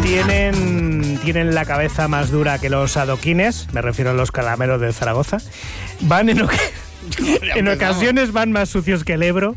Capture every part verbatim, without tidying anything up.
tienen, tienen la cabeza más dura que los adoquines, me refiero a los calameros de Zaragoza. Van en, oca- en ocasiones van más sucios que el Ebro.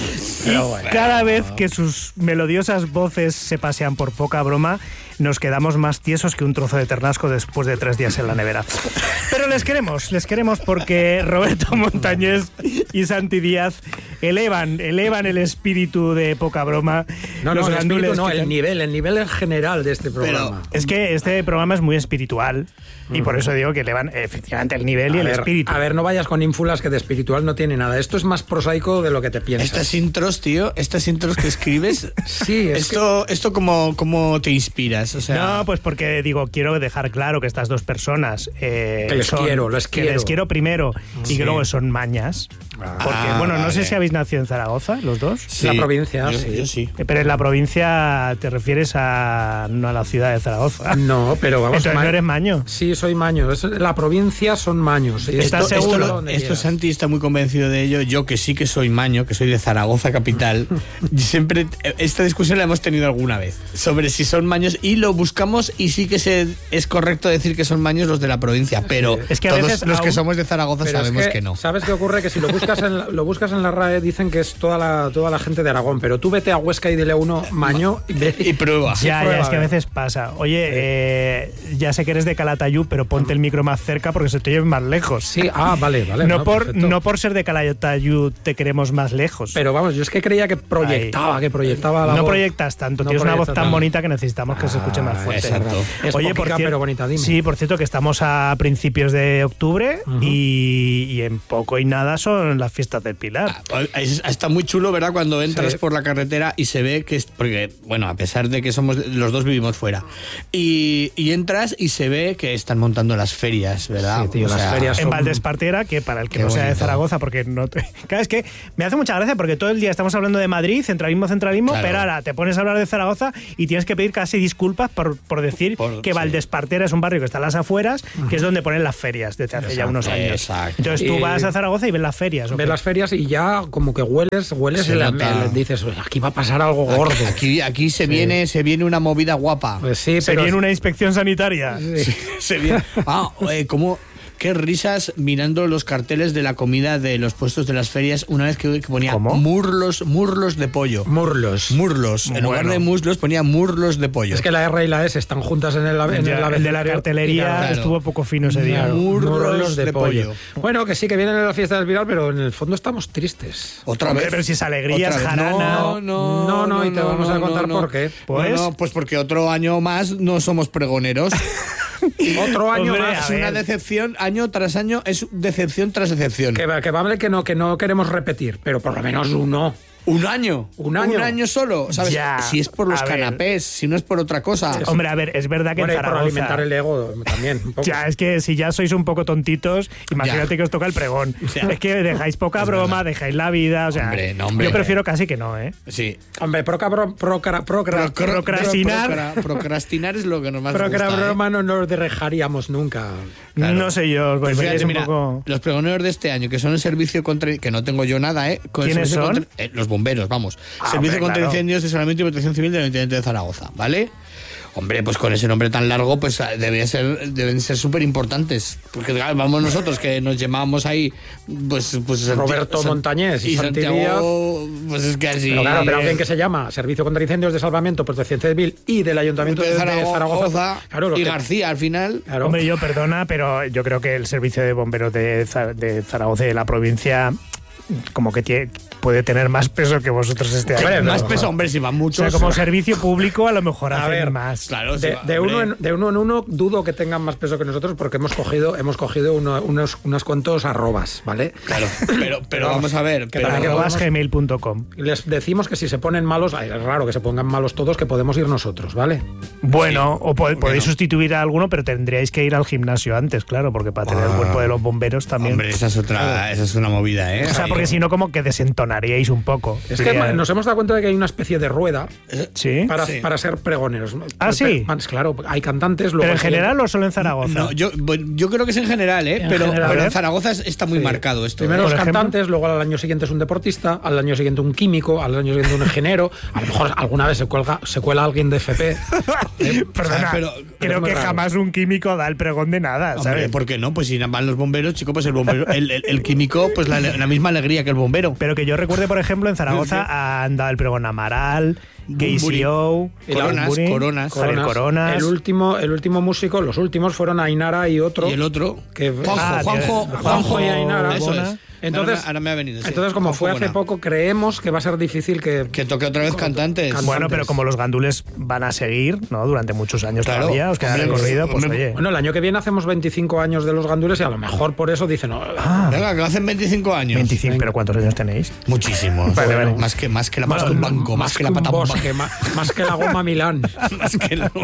Y bueno, cada vez que sus melodiosas voces se pasean por poca broma, nos quedamos más tiesos que un trozo de ternasco después de tres días en la nevera. Pero les queremos, les queremos porque Roberto Montañés y Santi Díaz elevan, elevan el espíritu de poca broma. No, los no, el espíritu no, que... el nivel, el nivel en general de este programa. Pero es que este programa es muy espiritual y por eso digo que elevan efectivamente el nivel y a el ver, espíritu. A ver, no vayas con ínfulas que de espiritual no tiene nada. Esto es más prosaico de lo que te piensas. Estas intros, tío, estas intros que escribes, sí, es esto, que... esto cómo, cómo te inspiras, o sea... No, pues porque digo, quiero dejar claro que estas dos personas eh, que les son, quiero, les que quiero. les quiero primero sí. y que luego son mañas. Porque, ah, bueno, no vale. sé si habéis nacido en Zaragoza, los dos. Sí, la provincia, yo, sí. Yo sí. Pero en la provincia te refieres a no a la ciudad de Zaragoza. No, pero vamos... Entonces ma- no eres maño. Sí, soy maño. Es, la provincia son maños. ¿Estás Esto, seguro? esto, lo- esto Santi está muy convencido de ello. Yo, que sí que soy maño, que soy de Zaragoza capital, siempre esta discusión la hemos tenido alguna vez sobre si son maños y lo buscamos y sí que se, es correcto decir que son maños los de la provincia, pero es que a todos veces los aún, que somos de Zaragoza sabemos es que, que no. ¿Sabes qué ocurre? Que si lo buscas en la, lo buscas en la RAE dicen que es toda la, toda la gente de Aragón, pero tú vete a Huesca y dile uno maño y, ve, y prueba. Ya, prueba, ya, es que a ver. veces pasa. Oye, eh, ya sé que eres de Calatayud, pero ponte el micro más cerca porque se te lleve más lejos. Sí, ah, vale, vale. No, no, por, perfecto. no por ser de Calatayud te queremos más lejos. Pero vamos, yo es que creía que proyectaba, Ahí. que proyectaba la No voz. proyectas tanto, No tienes una voz proyecta tan tanto. bonita que necesitamos que se escuche más fuerte. exacto. Es Oye, poquica, por cier- pero bonita, dime. Sí, por cierto que estamos a principios de octubre Ujú. y, y en poco y nada son las fiestas del Pilar. Ah, es- Está muy chulo, ¿verdad? Cuando entras Sí. por la carretera y se ve que es. Porque, bueno, a pesar de que somos los dos vivimos fuera. Y, y entras y se ve que están montando las ferias, ¿verdad? Sí, tío, las ferias En son- Valdespartera, que para el que Qué no sea de bonito. Zaragoza, porque no te... Claro, es que me hace mucha gracia porque todo el día estamos hablando de Madrid, centralismo, centralismo, Claro. pero ahora te pones a hablar de Zaragoza y tienes que pedir casi disculpas por, por decir Por- que sí. Valdespartera es un barrio que está a las afueras, que es donde ponen las ferias desde hace ya Exacto. unos años. Exacto. Entonces tú Y- vas a Zaragoza y ves las ferias. ¿o Ves qué? las ferias y ya como que hueles, hueles Se y la- nota. le dices, "Oye, aquí va a pasar algo gordo". Aquí, aquí se, viene, se viene una movida guapa. Pues sí, Se pero viene una inspección sanitaria. Sí. Se viene. Ah, eh, ¿cómo? Qué risas mirando los carteles de la comida de los puestos de las ferias una vez que, que ponía ¿Cómo? murlos, murlos de pollo. Murlos. Murlos. En lugar Bueno. de muslos ponía murlos de pollo. Es que la R y la S están juntas en el, en Ya, el el de la abecedario. cartelería Claro. estuvo poco fino ese día. Claro. Murros de pollo. Bueno, que sí, que vienen a la fiesta del Pilar, pero en el fondo estamos tristes. Otra Hombre, vez. pero si es alegría, Otra es vez. jarana. No, no, No, no, y te vamos a contar por qué. Pues- No, no, pues porque otro año más no somos pregoneros. Otro año Hombre, más. a Es una ver. decepción, año tras año, es decepción tras decepción. Que, va- que vale que no, que no queremos repetir, pero por lo menos uno. Un año. Un año. Un año solo. ¿Sabes? Ya, Si es por los a ver. canapés, si no es por otra cosa. Hombre, a ver, es verdad que Bueno, en y por Zaragoza... alimentar el ego también, un poco. Ya, es que si ya sois un poco tontitos, imagínate Ya. que os toca el pregón. Ya. Es que dejáis poca Es broma, verdad. dejáis la vida, o sea, Hombre, no, hombre. yo prefiero casi que no, ¿eh? Sí. Hombre, proca, bro, procra, procra, Procra- procrastinar. procra- procrastinar es lo que nos más procra gusta. ¿eh? broma no nos dejaríamos nunca. Claro. No sé yo, Pues pues fíjate, es un mira, poco... los pregoneros de este año, que son el servicio contra... Que no tengo yo nada, ¿eh? Con el ¿Quiénes servicio son? contra- eh, los bomberos, vamos. Ah, servicio hombre, contra claro. incendios de salvamento y protección civil del Ayuntamiento de Zaragoza, ¿vale? Hombre, pues con ese nombre tan largo, pues debe ser, deben ser súper importantes. Porque claro, vamos nosotros, que nos llamábamos ahí, pues... pues Santi- Roberto San- Montañés y y Santi Santiago, pues es que así... Pero claro, pero alguien que se llama Servicio contra Incendios de Salvamento, Protección Civil y del Ayuntamiento de, de de Zaragoza, Zaragoza. Claro, los y que- García, al final... claro. Hombre, yo perdona, pero yo creo que el servicio de bomberos de, Za- de Zaragoza y de la provincia como que tiene, puede tener más peso que vosotros este año. Hombre, Más no. peso, hombre, si van O muchos... sea, como servicio público a lo mejor A hacen ver, más. Claro, De, sí, de hombre. uno en, de uno en uno dudo que tengan más peso que nosotros porque hemos cogido hemos cogido uno- unos, unos cuantos arrobas, ¿vale? Claro, pero, pero vamos a ver... que pero- también Arrobas podemos- gmail punto com. Y les decimos que si se ponen malos, ay, es raro que se pongan malos todos, que podemos ir nosotros, ¿vale? Bueno, o po- podéis no? sustituir a alguno, pero tendríais que ir al gimnasio antes, claro, porque para tener el cuerpo de los bomberos también. Hombre, esa es otra, esa es una movida, ¿eh? O sea, porque si no, como que desentonáis ganaríais un poco. Es que Sería- nos hemos dado cuenta de que hay una especie de rueda Sí. para, Sí. para ser pregoneros. Ah, sí. Pero, claro, hay cantantes. Luego ¿Pero en hay- general o solo en Zaragoza? No, yo, bueno, yo creo que es en general, ¿eh? En pero, general. pero A en ver. Zaragoza es- está muy Sí. marcado esto. Primero ¿eh? los Por ejemplo. cantantes, luego al año siguiente es un deportista, al año siguiente un químico, al año siguiente un ingeniero. A lo mejor alguna vez se cuelga, se cuela alguien de F P. Perdona, pero- creo es muy que raro. jamás un químico da el pregón de nada, Hombre, ¿sabes? ¿por qué no? Pues si van los bomberos, chico, pues el bombero, el, el- el químico, pues la, la misma alegría que el bombero. Pero que yo recuerde, por ejemplo, en Zaragoza han dado el pregón Amaral, Casey O, Y la- Coronas, Bumburi, Coronas. Javier Coronas. El último, el último músico, los últimos fueron Ainara y otro. Y el otro, Que- Juanjo, Ah, Juanjo, que- Juanjo y Ainara. Eso Bona. es. Entonces, ahora, me, ahora me ha venido. sí. entonces como Juanjo fue hace Bona. poco, creemos que va a ser difícil que... Que toque otra vez cantantes. Can- Bueno, pero antes. como los gandules van a seguir, ¿no? Durante muchos años Claro, todavía, os queda hombre, recorrido, pues hombre, oye. Bueno, el año que viene hacemos veinticinco años de los gandules y a lo mejor por eso dicen... "Oh, Venga, que hacen veinticinco años. veinticinco, pero ¿cuántos años tenéis? Muchísimos. Vale, vale. Más que, más que la pata de un banco, más, que la un pata de un bosque, banco. más, más que la goma Milán. Más que la-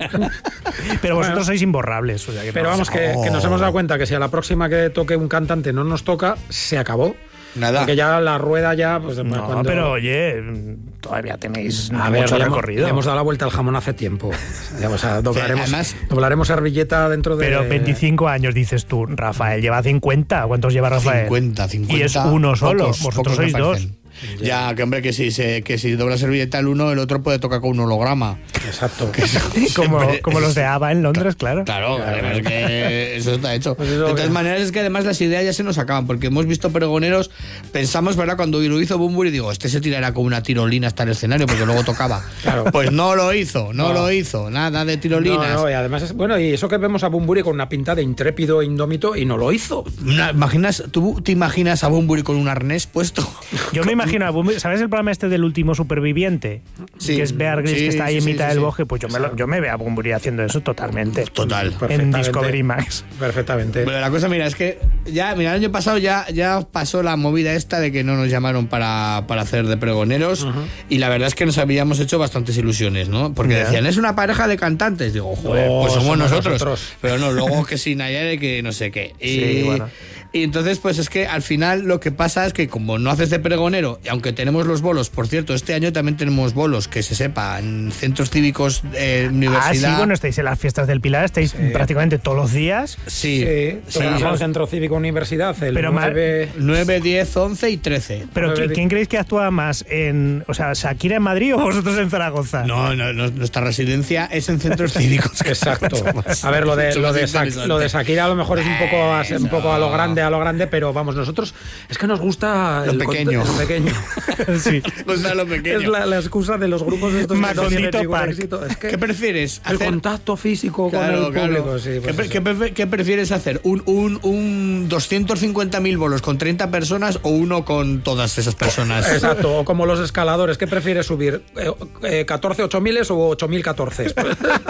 Pero vosotros Bueno. sois imborrables. O sea que Pero no- vamos, que, que nos hemos dado cuenta que si a la próxima que toque un cantante no nos toca, se acabó. Nada. Porque ya la rueda ya... Pues, No, cuando- pero oye, todavía tenéis A ver, mucho le hemos, recorrido. le hemos dado la vuelta al jamón hace tiempo. Ya, o sea, doblaremos, además- doblaremos servilleta dentro de... Pero veinticinco años dices tú, Rafael lleva cincuenta. ¿Cuántos lleva Rafael? cincuenta, cincuenta. Y es uno solo. Pocos, Vosotros pocos me sois dos. parecen. Ya, que hombre, que si, se, que si dobla servilleta el uno, el otro puede tocar con un holograma. Exacto. Como, Siempre como los de ABBA en Londres, claro. Claro, además que eso está hecho. Pues eso de todas que- maneras, es que además las ideas ya se nos acaban, porque hemos visto pregoneros, pensamos, ¿verdad? Cuando lo hizo Bumburi, digo, este se tirará con una tirolina hasta el escenario, porque luego tocaba. Claro. Pues no lo hizo, no, No. lo hizo, nada de tirolinas. No, no, y además es, bueno, y eso que vemos a Bumburi con una pinta de intrépido e indómito y no lo hizo. Una- imaginas, ¿Tú te imaginas a Bumburi con un arnés puesto? Yo me imagino, a Bumble- ¿sabes el programa este del último superviviente? Sí. Que es Bear Grylls, Sí, que está ahí sí, en sí, mitad sí, del sí. bosque. Pues yo me, lo- yo me veo a Bumburi haciendo eso totalmente. Total. En Perfectamente. Discovery Max. Perfectamente. Bueno, la cosa, mira, es que ya, mira, el año pasado ya, ya pasó la movida esta de que no nos llamaron para, para hacer de pregoneros y la verdad es que nos habíamos hecho bastantes ilusiones, ¿no? Porque Ya. decían, es una pareja de cantantes. Digo, joder, Oh, pues somos, somos nosotros. nosotros. Pero no, luego que sin Nayare, que no sé qué. Y, Sí, bueno. y entonces, pues es que al final lo que pasa es que como no haces de pregonero, y aunque tenemos los bolos, por cierto, este año también tenemos bolos, que se sepa, en centros cívicos, eh, Ah, sí, universidad. bueno, estáis en las fiestas del Pilar, estáis prácticamente todos los días. Sí, Sí, sí. tocamos en el Centro Cívico Universidad, el Pero mal- nueve... nueve, diez, once y trece. Pero Nueve ¿qui- di- ¿quién creéis que actúa más en, o sea, Shakira en Madrid o vosotros en Zaragoza? No, no, no, nuestra residencia es en centros cívicos. Exacto. A ver, lo de, Mucho lo, más de Sha- interesante. lo de Shakira a lo mejor es un poco, a, Eso. un poco a lo grande, a lo grande, pero vamos, nosotros es que nos gusta Lo el pequeño. cont- el pequeño. Sí. Pues da lo pequeño. Es la, la excusa de los grupos estos que no Macondito tienen ningún Park. éxito. Es que ¿Qué prefieres? el hacer- contacto físico Claro, con el claro. público. Sí, pues ¿Qué, pre- eso. qué prefe- qué prefieres hacer? ¿Un, un, un doscientos cincuenta mil bolos con treinta personas o uno con todas esas personas? Exacto, o como los escaladores, ¿qué prefieres subir? Eh, eh, ¿catorce ocho miles o ocho mil catorce? Esto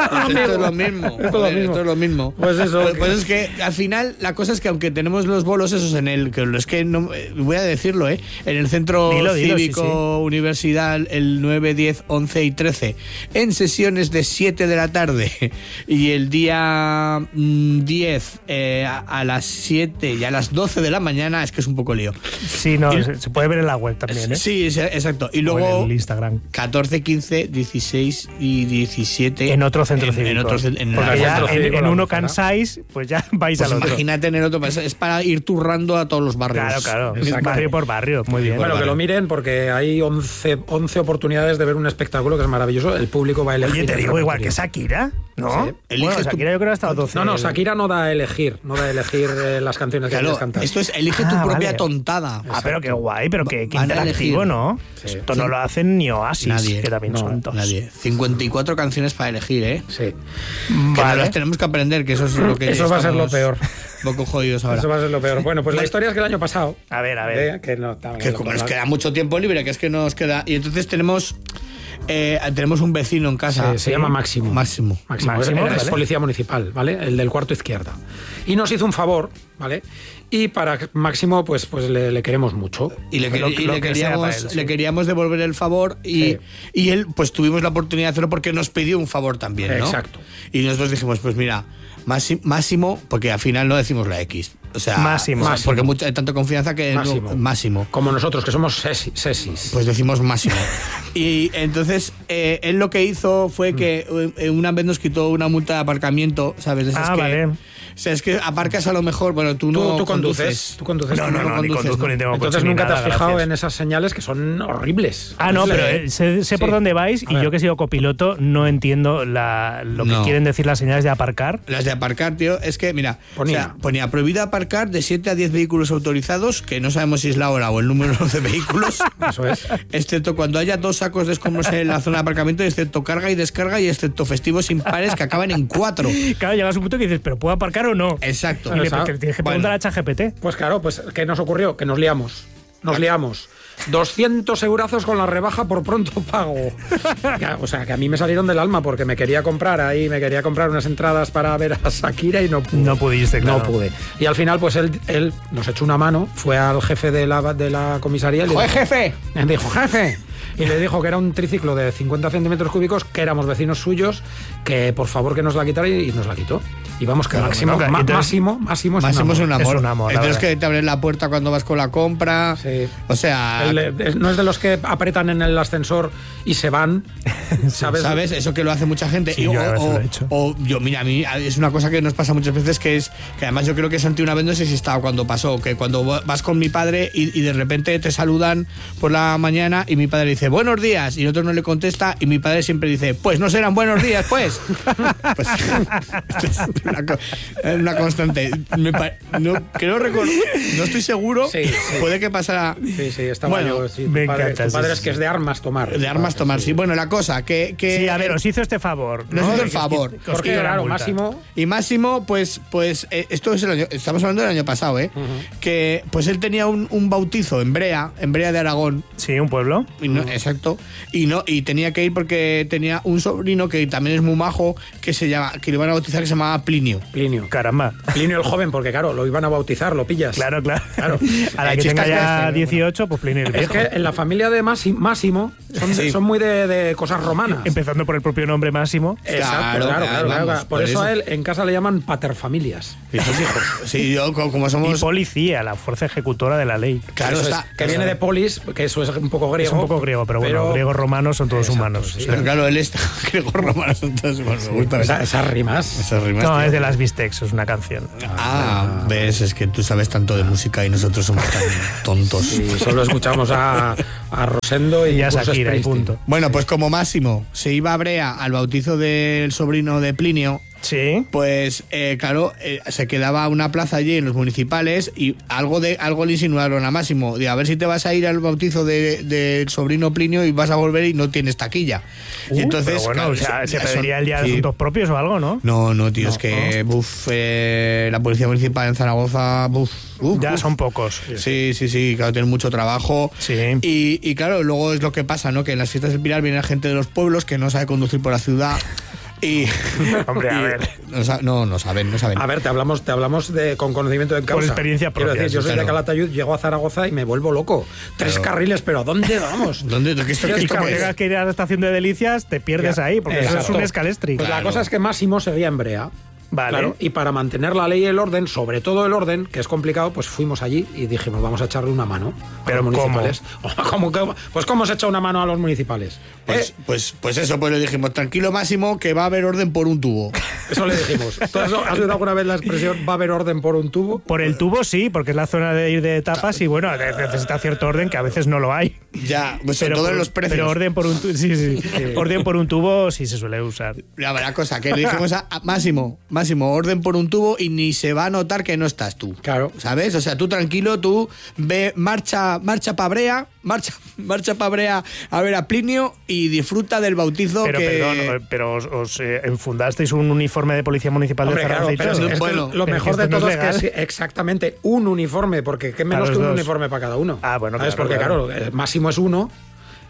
es lo mismo. Esto es lo joder, mismo. Esto es lo mismo. Pues eso, Pues, que- pues es que al final la cosa es que aunque tenemos los bolos esos en el que es que no eh, voy a decirlo, ¿eh? En el centro Dilo, dilo, cívico sí, sí. universidad el nueve, diez, once y trece en sesiones de siete de la tarde y el día mm, diez eh, a, a las siete y a las doce de la mañana es que es un poco lío. Sí, no, Y- se, se puede ver en la web también, ¿eh? Sí, sí, exacto. Y O luego en el Instagram. catorce, quince, dieciséis y diecisiete En otro centro en, cívico. en otro cen- en Porque la- ya centro en, cívico en la uno conocerá. cansáis, pues ya vais Pues al otro. imagínate en el otro, pues es para ir turrando a todos los barrios. Claro, claro. Exacto. Barrio por barrio. Muy bien. Bueno, que vale. lo miren porque hay once, once oportunidades de ver un espectáculo que es maravilloso. El público va a elegir. Oye, te el digo igual que repertorio. Shakira, ¿no? Sí. Eliges Bueno, tu- Shakira yo creo que ha estado doce. No, no, Shakira no da a elegir, no da a elegir eh, las canciones que Claro, quieres cantar. esto es elige Ah, tu propia vale. tontada. Ah, pero qué guay, pero qué, qué Van a interactivo, elegir. ¿no? Sí. Esto no lo hacen ni Oasis, Nadie. que también No, son dos. Nadie. cincuenta y cuatro canciones para elegir, ¿eh? Sí. Que no Vale. las tenemos que aprender, que eso es lo que Eso va a ser lo estamos peor. Un poco jodidos ahora. Eso va a ser lo peor. Bueno, pues la historia es que el año pasado. A ver, a ver. eh, que no, también Que lo como nos podrá- queda mucho tiempo libre, que es que nos queda. Y entonces tenemos eh, tenemos un vecino en casa. Se, se llama Máximo. Máximo. Máximo, Máximo, era- es vale. policía municipal, ¿vale? El del cuarto izquierda. Y nos hizo un favor ¿vale? Y para Máximo, pues, pues le, le queremos mucho. Y le, Lo- y lo le que sea para queríamos, él, sí. le queríamos devolver el favor y, Sí. y él, pues tuvimos la oportunidad de hacerlo porque nos pidió un favor también, ¿no? Exacto. Y nosotros dijimos, pues mira, Máximo, Máximo porque al final no decimos la X. O sea, Máximo. o sea, Máximo. porque mucha, hay tanta confianza que Máximo. no- máximo. Como nosotros, que somos sesi- sesis. Pues decimos máximo. Y entonces eh, él lo que hizo fue que eh, una vez nos quitó una multa de aparcamiento, ¿sabes? De esas Ah, que, vale. O sea, es que aparcas a lo mejor, bueno, tú Tú, no tú conduces. Tú conduces. No, no, no, ni conduces, conduzco ¿no? ni tengo Entonces coche ni nunca te has nada, fijado gracias. en esas señales que son horribles. Ah, no, pero Horribles. eh, sé, sé por Sí. dónde vais A y ver. yo que he sido copiloto no entiendo la, lo que No. quieren decir las señales de aparcar. Las de aparcar, tío, es que, mira, Ponía. o sea, ponía prohibida aparcar de siete a diez vehículos autorizados, que no sabemos si es la hora o el número de vehículos. Eso es. Excepto cuando haya dos sacos de escombros en la zona de aparcamiento, excepto carga y descarga, y excepto festivos impares que acaban en cuatro. Claro, llegas a un punto que dices, ¿pero puedo aparcar o no? Exacto. Y le, Exacto. te tienes que Bueno. preguntar a ChatGPT. Pues claro, pues ¿qué nos ocurrió? Que nos liamos. Nos liamos. doscientos eurazos con la rebaja por pronto pago. Ya, o sea, que a mí me salieron del alma porque me quería comprar ahí, me quería comprar unas entradas para ver a Shakira y no pude. No pudiste, claro. No pude. Y al final, pues él, él nos echó una mano, fue al jefe de la, de la comisaría y le ¡Joder, dijo, jefe! me dijo, jefe. Y le dijo que era un triciclo de cincuenta centímetros cúbicos, que éramos vecinos suyos, que por favor que nos la quitara y, y nos la quitó. Y vamos, que Claro, máximo, bueno, ma- entonces- máximo, máximo es Máximo es un un amor. amor. Es un amor, la Entonces verdad. que te abren la puerta cuando vas con la compra. Sí. O sea, El- el- no es de los que apretan en el ascensor y se van, ¿sabes? ¿sabes? Eso que lo hace mucha gente. Sí, Y- yo a o, veces lo o- he hecho. o yo, mira, a mí es una cosa que nos pasa muchas veces, que es que además yo creo que Santi una vez, no sé si estaba cuando pasó, que cuando vas con mi padre y, y de repente te saludan por la mañana y mi padre dice buenos días y el otro no le contesta y mi padre siempre dice pues no serán buenos días, pues. Pues esto es una, co- una constante. Me pa- no, creo recor- no estoy seguro. Sí, sí. Puede que pasara. Sí, sí, está Bueno, bueno. Sí, tu me padre, encanta, tu padre sí, es sí, que es de armas tomar. De armas tomar, sí. Bueno, la cosa, que. que Sí, a ver, os hizo este favor. Nos ¿no? hizo el Que- favor. que- que os Porque quitó la claro, multa. Máximo. Y Máximo, pues, pues eh, esto es el año, estamos hablando del año pasado, ¿eh? Que pues él tenía un, un bautizo en Brea, en Brea de Aragón. Sí, un pueblo. Y no, exacto. Y no, y tenía que ir porque tenía un sobrino que también es muy majo, que se llama, que le iban a bautizar, que se llamaba Plinio. Plinio. Caramba. Plinio el joven, porque claro, lo iban a bautizar, lo pillas. Claro, claro. Claro. A la Eh, que tenga chistas ya que- dieciocho, pues Plinio el Es viejo. que en la familia de Mási- Máximo son, Sí. son muy de, de cosas romanas. Empezando por el propio nombre Máximo. Exacto, Claro, claro, claro, claro, vamos, claro. Por, por eso, eso. a él en casa le llaman paterfamilias. Y sus hijos. Sí, yo co- como Y somos. policía, la fuerza ejecutora de la ley. Claro, Eso es, está. que viene de polis, que eso es un poco griego. Es un poco griego, pero bueno, griegos romanos son todos Exacto, humanos. sí. o sea. Pero claro, él está. Griego romano, entonces, bueno, me gusta Esa- esa- esas rimas. esas rimas. No, tío. es de las Bistecs, es una canción. Ah, ves, es que tú sabes tanto de música y nosotros somos tan tontos. Y solo escuchamos a, a Rosendo y, Y ya Bruce Shakira, y Springsteen. punto. Bueno, pues como Máximo se iba a Brea al bautizo del sobrino de Plinio, Sí. pues eh, claro, eh, se quedaba una plaza allí en los municipales y algo de algo le insinuaron a Máximo, de a ver si te vas a ir al bautizo del de, del sobrino Plinio y vas a volver y no tienes taquilla. Uh, y entonces, pero bueno, claro, o sea, eso- se son- pediría el día de sí. asuntos propios o algo, ¿no? No, no, tío, es que buf, eh, la policía municipal en Zaragoza, buf, uf, Ya uf. son pocos. Sí, sí, sí, claro, tienen mucho trabajo. Sí. Y, y claro, luego es lo que pasa, ¿no? Que en las fiestas del Pilar viene la gente de los pueblos que no sabe conducir por la ciudad. Y. Hombre, a y ver. No, sa- no, no saben, no saben. A ver, te hablamos, te hablamos de, con conocimiento de causa. experiencia Quiero propia, decir, yo sí, soy claro. de Calatayud, llego a Zaragoza y me vuelvo loco. Tres Claro. carriles, pero ¿a dónde vamos? ¿Dónde? ¿Qué esto, qué Y esto como qué es? tengas que ir a la estación de Delicias, te pierdes Ya, ahí, porque eso es exacto. un escalestri. Pues la Claro. cosa es que Máximo seguía en Brea. Vale. Claro, y para mantener la ley y el orden, sobre todo el orden, que es complicado, pues fuimos allí y dijimos, vamos a echarle una mano a ¿Pero los municipales. ¿Cómo? ¿Cómo? Pues ¿cómo se echa una mano a los municipales? Pues, ¿Eh? pues, pues eso, pues le dijimos, tranquilo Máximo, que va a haber orden por un tubo. Eso le dijimos. ¿Tú has, has oído alguna vez la expresión va a haber orden por un tubo? Por el tubo sí, porque es la zona de ir de etapas y bueno, ne- necesita cierto orden que a veces no lo hay. Ya, pues sobre todo por, en los precios. Pero orden por un tubo, sí, sí. Orden por un tubo sí se suele usar. La, la cosa, que le dijimos a, a Máximo, Máximo, orden por un tubo y ni se va a notar que no estás tú. Claro. ¿Sabes? O sea, tú tranquilo, tú ve, marcha, marcha pa' Brea, marcha, marcha pa' Brea a ver a Plinio y disfruta del bautizo Pero que... perdón, eh, pero os, os, eh, enfundasteis un uniforme de policía municipal Hombre, de claro, Zaragoza y pero es, todo. es que Bueno, lo pero mejor que de esto no todo es es que legal. sí, exactamente un uniforme, porque qué menos Para que los un dos. uniforme para cada uno. Ah, bueno, ¿Sabes? claro, Porque claro. claro, el máximo es uno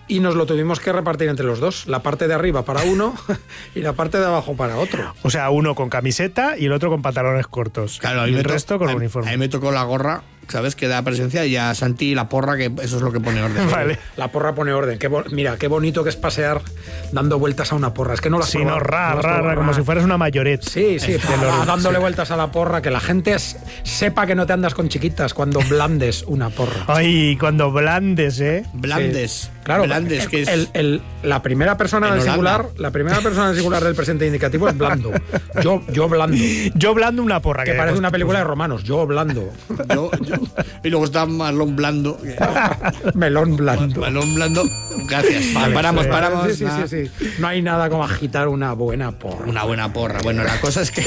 y nos lo tuvimos que repartir entre los dos. La parte de arriba para uno y la parte de abajo para otro. O sea, uno con camiseta y el otro con pantalones cortos. Claro, a mí y me el to- resto con a, uniforme. A mí me tocó la gorra, ¿sabes? Que da presencia, y a Santi la porra, que eso es lo que pone orden. Vale. La porra pone orden. Qué bo- mira, qué bonito que es pasear dando vueltas a una porra. Es que no la has Sí, probado, no, ra, no la has ra, ra, probado, como ra. si fueras una mayoret. Sí, sí, De pa- los- dándole sí. vueltas a la porra, que la gente es- sepa que no te andas con chiquitas cuando blandes una porra. Ay, cuando blandes, ¿eh? Blandes. Sí. Claro, Blandes, que es... el- el- la primera persona En del Holanda. singular, la primera persona del singular del presente indicativo es blando. Yo, yo blando. Yo blando una porra. Que que parece pues, una película de romanos. Yo blando. Yo- yo- y luego está Marlon Blando. Melón blando. Marlon Blando. Gracias. paramos, sí. paramos. Sí, sí, nada. sí, sí. No hay nada como agitar una buena porra. Una buena porra. Bueno, la cosa es que...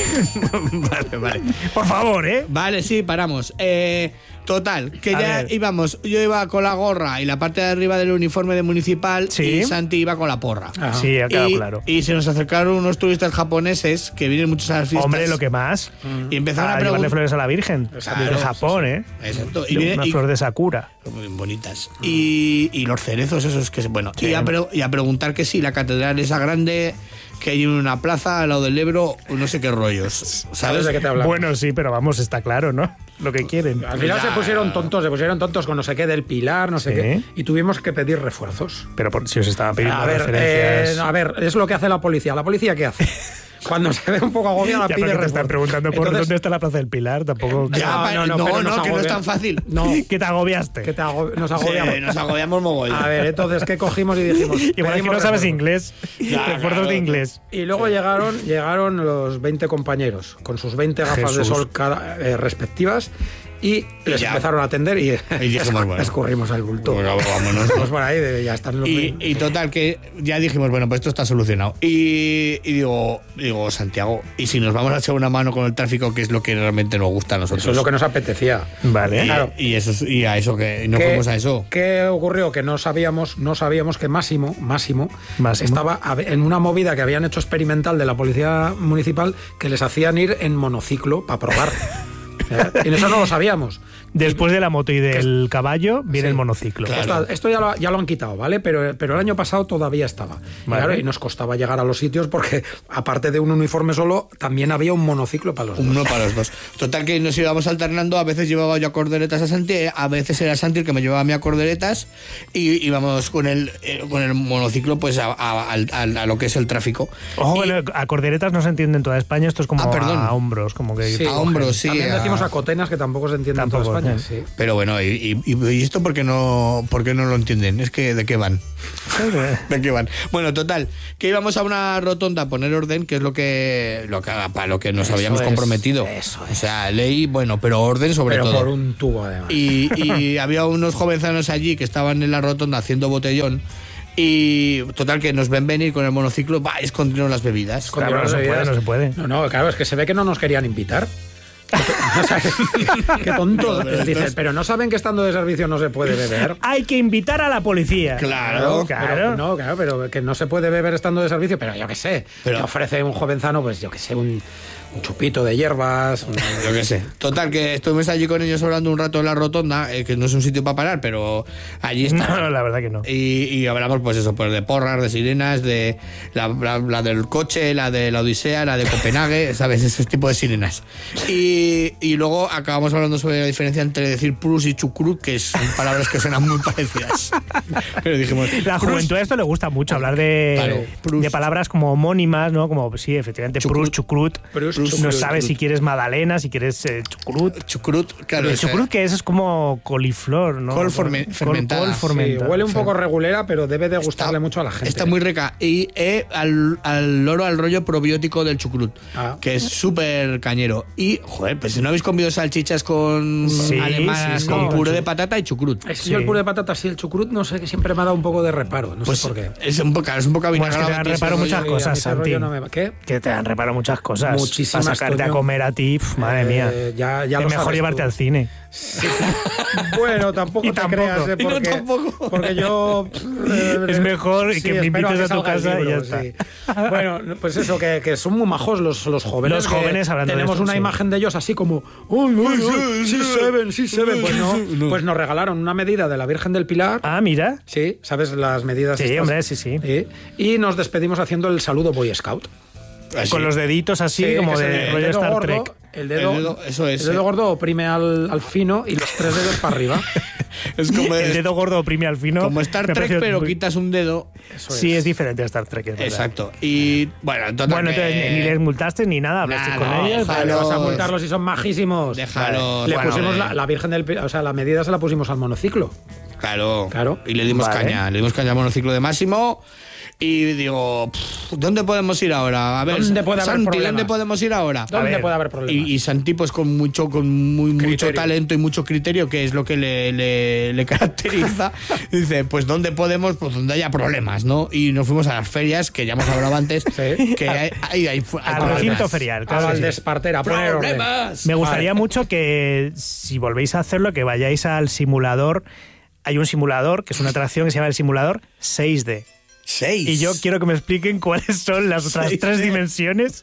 vale, vale. Por favor, ¿eh? Vale, sí, paramos. Eh, total, que A ya ver. íbamos, yo iba con la gorra y la parte de arriba del uniforme de municipal, Sí. y Santi iba con la porra. Ajá. Sí, ha quedado y, claro. y se nos acercaron unos turistas japoneses que vienen muchos a las fiestas. Hombre, lo que más. Y empezaron a a llevarle preguntar. flores a la Virgen. Claro, de Japón, ¿eh? Exacto. Y, De viene- una y- flor de Sakura. muy bonitas. Y, y los cerezos, esos que se. Bueno, Sí. y, a, pre- y a preguntar que si la catedral esa grande que hay en una plaza al lado del Ebro, no sé qué rollos. ¿Sabes ¿Sabes? de qué te hablamos? Bueno, sí, pero vamos, está claro, ¿no? Lo que quieren. Al final Ya. se pusieron tontos, se pusieron tontos con no sé qué del Pilar, no sé Sí. qué, y tuvimos que pedir refuerzos. Pero por, si os estaba pidiendo A ver, referencias. eh, a ver, es lo que hace la policía. ¿La policía qué hace? Cuando se ve un poco agobiada, ya, pide pero te refuerzos. están preguntando por Entonces, dónde está la Plaza del Pilar, tampoco. Ya, No, pa- no, no, no, no, pero nos que no es agobia- tan fácil. No, Que te agobiaste. que te ago- nos Sí, agobiamos. nos agobiamos mogollón. A ver, entonces, ¿qué cogimos y dijimos? Igual es que pedimos no sabes refuerzos. inglés. Ya, Refuerzos claro. de inglés. Y luego llegaron, llegaron los veinte compañeros con sus veinte gafas de Jesús. sol cada- eh, respectivas y les ya. empezaron a atender y, Y dijimos, bueno. escurrimos al bulto. Bueno, vámonos. Pues por ahí de- ya están los Y, y total, que ya dijimos, bueno, pues esto está solucionado. Y, y digo, digo, Santiago, ¿y si nos vamos a echar una mano con el tráfico, que es lo que realmente nos gusta a nosotros? Eso es lo que nos apetecía. Vale. Y, Claro. y eso es- y a eso que y no ¿Qué- fuimos a eso. ¿Qué ocurrió? Que no sabíamos, no sabíamos que Máximo, Máximo, Máximo. estaba a- en una movida que habían hecho experimental de la policía municipal que les hacían ir en monociclo para probar. ¿Eh? Y eso no lo sabíamos. Después de la moto y del caballo, viene Sí. el monociclo. Claro. Esto, esto ya, lo, ya lo han quitado, ¿vale? Pero, pero el año pasado todavía estaba. Y, Vale. claro, y nos costaba llegar a los sitios porque, aparte de un uniforme solo, también había un monociclo para los dos. Uno para los dos. Total, que nos íbamos alternando. A veces llevaba yo a corderetas a Santi, a veces era Santi el que me llevaba a mí a corderetas, y íbamos con el, eh, con el monociclo pues a, a- al- al- a lo que es el tráfico. Ojo, Y- bueno, a corderetas no se entiende en toda España, esto es como Ah, perdón. a hombros, como que Sí. a hombros, sí. También a- decimos a cotenas, que tampoco se entiende en toda Tampoco, España. sí. Sí. Pero bueno, y, y- y esto porque no, porque no lo entienden. Es que ¿de qué van? ¿De qué van? Bueno, total, que íbamos a una rotonda a poner orden, que es lo que, lo que para lo que nos Eso habíamos es, comprometido. eso O sea, ley, bueno, pero orden sobre Pero todo. por un tubo, además. Y, y había unos jovenzanos allí que estaban en la rotonda haciendo botellón. Y total, que nos ven venir con el monociclo, va, escondieron las bebidas. Con Claro, no las se puede, bebidas. no se puede. No, no, claro, es que se ve que no nos querían invitar. O sea, qué tontos. Pero Dicen, entonces- pero no saben que estando de servicio no se puede beber. Hay que invitar a la policía. Claro, claro. Pero, no, claro, pero que no se puede beber estando de servicio, pero yo qué sé. Pero- Te ofrece un jovenzano, pues yo qué sé, un, un chupito de hierbas. un- Yo qué sé. Total, que estuvimos allí con ellos hablando un rato en la rotonda, eh, que no es un sitio para parar, pero allí está. No, no, la verdad que no. Y, y hablamos, pues eso, pues de porras, de sirenas, de la, la- la del coche, la de la Odisea, la de Copenhague, ¿sabes? Ese tipo de sirenas. Y, y luego acabamos hablando sobre la diferencia entre decir prus y chucrut, que son palabras que suenan muy parecidas. Pero dijimos, La prus, juventud a esto le gusta mucho, hablar de, Claro, prus. de palabras como homónimas, ¿no? Como, sí, efectivamente, prus, chucrut. Prus, No chucrut. sabes si quieres magdalena, si quieres eh, chucrut. chucrut, claro. el ese- chucrut, que es, es como coliflor, ¿no? Col forme- Col- fermentada. col Sí, fermentada. huele un poco regulera, pero debe de gustarle Está- mucho a la gente. Está muy rica. Y eh, al, al loro, al rollo probiótico del chucrut, Ah. que es súper cañero. Y, joder, pues si no habéis comido salchichas con Sí, alemanas, sí, con sí. puré de patata y chucrut. Es que Sí. yo el puré de patatas y el chucrut, no sé, que siempre me ha dado un poco de reparo. No Pues sé por qué. es un poco, es un poco Bueno, es que te avinagrado dan aquí ese reparo rollo. muchas Sí, a cosas, mí ese rollo Santi. no me va- ¿Qué? Que te dan reparo muchas cosas. Muchísimas, Para sacarte a coño. comer a ti, pf, madre Eh, mía. ya- ya es lo mejor sabes llevarte tú. al cine. Sí. Bueno, tampoco Y te tampoco. creas, ¿eh? Y no porque, tampoco. porque yo... eh, Es mejor sí, que me espero invites a tu salga el casa y libro, ya sí. Bueno, pues eso, que, que son muy majos los, los jóvenes. Los que jóvenes hablando de Tenemos esto, una sí. imagen de ellos así como... ¡Uy, uy, uy! ¡Sí se ven, sí se ven! Pues no, pues nos regalaron una medida de la Virgen del Pilar. Ah, mira. Sí, ¿sabes las medidas? Sí, estas? hombre, sí, sí. Y nos despedimos haciendo el saludo Boy Scout. Así. Con los deditos así, Sí, como que se de ve el rollo dedo Star gordo, Trek. El dedo, El dedo, eso es, el dedo eh. gordo oprime al, al fino y los tres dedos para arriba. Es como, El dedo gordo oprime al fino. como Star Me Trek, pareció pero muy- quitas un dedo. Eso Sí, es. es diferente a Star Trek, es verdad. Exacto. Y bueno, total Bueno, que- entonces ni les multaste ni nada, hablaste Nah, con no, ellos. ojalá. Le vas a Déjalos. multarlos si son majísimos. Déjalos. Le Bueno, pusimos eh. la, la Virgen del Pilar, o sea, la medida se la pusimos al monociclo. Claro. Claro. Y le dimos Vale. caña. Le dimos caña al monociclo de Máximo. Y digo, pff, ¿dónde podemos ir ahora? A ver, ¿Dónde puede haber Santi, problemas? ¿dónde podemos ir ahora? ¿Dónde ver, puede haber problemas? Y, y Santi, pues con mucho, con muy, mucho Criterio. talento y mucho criterio, que es lo que le, le- le caracteriza, dice, pues ¿dónde podemos? Pues donde haya problemas, ¿no? Y nos fuimos a las ferias, que ya hemos hablado antes, Sí. que hay, hay, hay- hay Al problemas. recinto ferial, A claro. que sí. Valdespartera, a poner orden. ¡Problemas! Me gustaría mucho que, si volvéis a hacerlo, que vayáis al simulador. Hay un simulador, que es una atracción que se llama el simulador seis D. Seis. Y yo quiero que me expliquen cuáles son las otras seis tres D. dimensiones.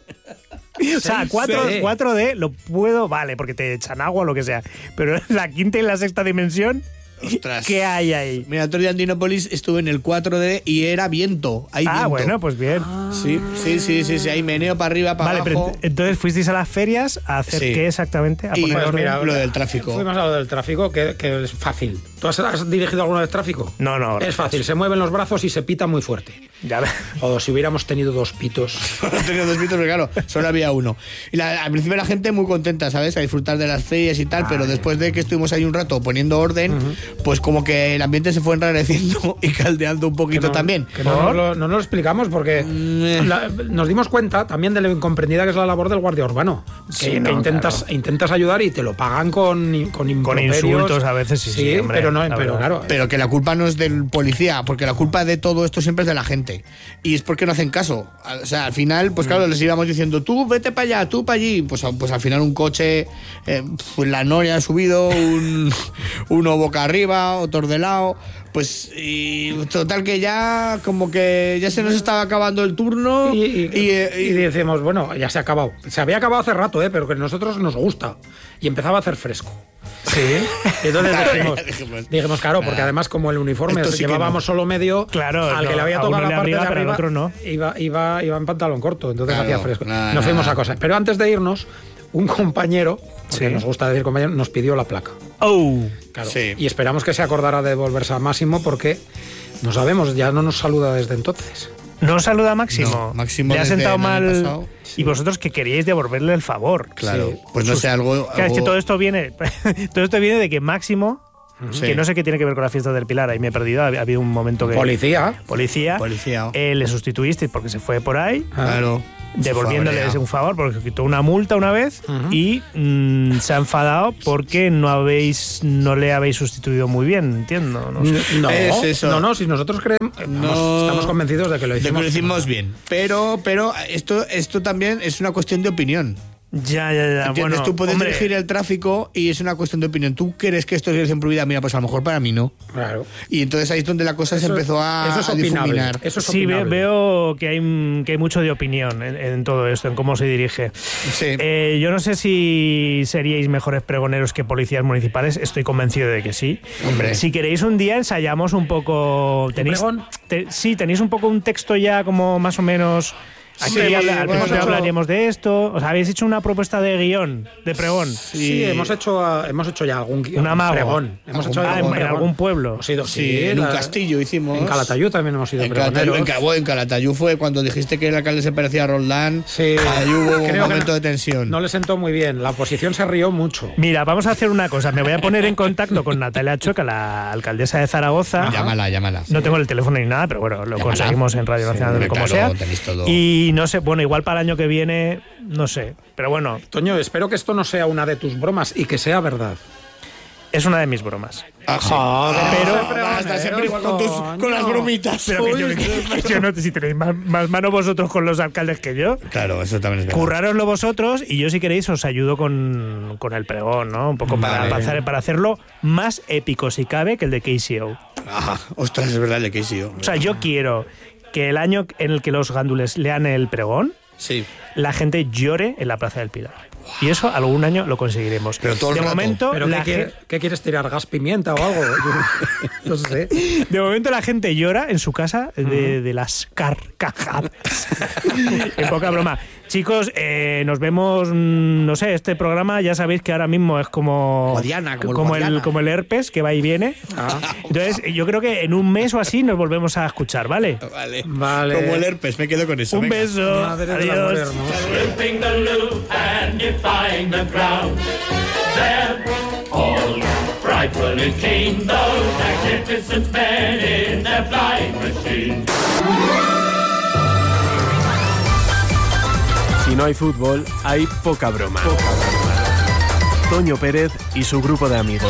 O sea, seis cuatro, D. cuatro D lo puedo, vale, porque te echan agua o lo que sea. Pero la quinta y la sexta dimensión, Ostras. ¿qué hay ahí? Mira, otro día en Dinópolis estuve en el cuatro D y era viento. Hay Ah, viento. bueno, pues bien. Sí, sí, sí, sí, sí, hay meneo para arriba, para Vale, pero abajo. ent- entonces fuisteis a las ferias a hacer Sí. qué exactamente? A Y- poner Pues orden? mira, lo del tráfico. Fuimos a lo del tráfico, que, que es fácil. ¿Tú has, has dirigido alguna vez tráfico? No, no. Es fácil, se mueven los brazos y se pita muy fuerte. Ya ve- O si hubiéramos tenido dos pitos. Tenía dos pitos, pero claro, solo había uno. Y la- al principio la gente muy contenta, ¿sabes? A disfrutar de las ferias y tal, pero después de que estuvimos ahí un rato poniendo orden, pues como que el ambiente se fue enrareciendo y caldeando un poquito Que no- también. Que no, nos lo, no nos lo explicamos porque Mm. la- nos dimos cuenta también de lo incomprendida que es la labor del guardia urbano. Sí, que, no, que intentas, claro. intentas ayudar y te lo pagan con, con improperios. insultos a veces, sí, sí, hombre, pero no, la pero verdad. claro. Pero que la culpa no es del policía, porque la culpa de todo esto siempre es de la gente. Y es porque no hacen caso. O sea, al final, pues claro, les íbamos diciendo, tú vete para allá, tú para allí. Pues, pues al final un coche, eh, pues la noria ha subido, un, uno boca arriba, otro de lado. Pues y total que ya como que ya se nos estaba acabando el turno Y, y- y, eh, y decimos, bueno, ya se ha acabado. Se había acabado hace rato, ¿eh? Pero que a nosotros nos gusta. Y empezaba a hacer fresco. Sí. Y entonces Claro, dijimos, ya dijimos, dijimos, claro, porque ah, además como el uniforme esto sí que llevábamos no. solo medio, Claro, al que no, le había a tocado uno la le parte abriga, de pero al arriba, otro no. iba, iba, iba en pantalón corto, entonces Claro, hacía fresco. nada, nos fuimos nada. a cosas. Pero antes de irnos, un compañero, porque Sí. nos gusta decir compañero, nos pidió la placa. Oh. Claro. Sí. Y esperamos que se acordara de devolverse a Máximo porque no sabemos, ya no nos saluda desde entonces. ¿No saluda Máximo? No, Máximo Le ha desde sentado el año mal. pasado. Y vosotros que queríais devolverle el favor. Claro, Sí. pues no sé, algo... Claro, es que algo- todo esto viene. todo esto viene de que Máximo, Sí. que no sé qué tiene que ver con la fiesta del Pilar, ahí me he perdido. Ha ha habido un momento que. Policía. Policía. Policía. eh, le sustituiste porque se fue por ahí. Claro. Devolviéndoles un favor porque quitó una multa una vez Ujú. y mm, se ha enfadado porque no habéis no le habéis sustituido muy bien, entiendo. No sé. No, Es eso. no, no, si nosotros creemos, No. vamos, estamos convencidos de que lo De que hicimos. lo hicimos bien. Pero, pero esto, esto también es una cuestión de opinión. Ya, ya, ya. ¿Entiendes? Bueno, Tú puedes hombre, dirigir el tráfico y es una cuestión de opinión. ¿Tú crees que esto es dirección prohibida? Mira, pues a lo mejor para mí no. Claro. Y entonces ahí es donde la cosa se Eso- empezó a, eso es a opinable. difuminar. Eso es sí, ve- opinable. veo que hay, que hay mucho de opinión en, en todo esto, en cómo se dirige. Sí. Eh, yo no sé si seríais mejores pregoneros que policías municipales, estoy convencido de que sí. Hombre. Si queréis un día ensayamos un poco... ¿Tenéis, pregón? te- sí, tenéis un poco un texto ya como más o menos... Aquí Sí, habla- al bueno, principio hecho- hablaríamos de esto. O sea, habéis hecho una propuesta de guión, de pregón. Sí, hemos hecho ah, hemos hecho ya algún Un amago. pregón. Hemos Algún hecho Ah, algún en, en pregón. algún pueblo. Hemos ido, Sí, sí, en un la- castillo hicimos. En Calatayud también hemos ido En Calatayud, pregoneros. en, Ca- bueno, en Calatayud fue cuando dijiste que el alcalde se parecía a Roldán. Sí. Ahí hubo un Creo que momento no- de tensión. No le sentó muy bien. La oposición se rió mucho. Mira, vamos a hacer una cosa. Me voy a poner en contacto con Natalia Chueca, la alcaldesa de Zaragoza. Llámala, llámala. No tengo el teléfono ni nada, pero bueno, lo Llámala. conseguimos en Radio Nacional, hombre, como claro, sea. tenéis todo. Y no sé, bueno, igual para el año que viene, no sé. Pero bueno, Toño, espero que esto no sea una de tus bromas y que sea verdad. Es una de mis bromas. Ajá, pero basta, siempre igual con, tus, con las bromitas. Pero que yo, que yo no, si tenéis más, más mano vosotros con los alcaldes que yo. Claro, eso también es verdad. Currároslo vosotros y yo, si queréis, os ayudo con, con el pregón, ¿no? Un poco para, Vale. para, hacer, para hacerlo más épico, si cabe, que el de K C O. Ajá, ostras, es verdad el de K C O. O sea, yo quiero que el año en el que los gándules lean el pregón, Sí. la gente llore en la Plaza del Pilar. Y eso algún año lo conseguiremos. Pero todo el de rato. momento, ¿Pero la qué, quiere- ge- qué quieres tirar? ¿Gas pimienta o algo? Yo no sé. de momento la gente llora en su casa de, de las carcajadas. En poca broma. Chicos, eh, nos vemos, mm, no sé, este programa ya sabéis que ahora mismo es como Como Diana, como el como, el, Guadiana. como el herpes que va y viene. Ah. Entonces, yo creo que en un mes o así nos volvemos a escuchar, ¿vale? Vale. Vale. Como el herpes, me quedo con eso. Un venga. beso. Madre del amor Adiós. hermoso. Sweeping the loop and defying the crowd. They're all frightfully keen, those magnificent men in their flying machine. Si no hay fútbol, hay poca broma. Poca broma. Toño Pérez y su grupo de amigos.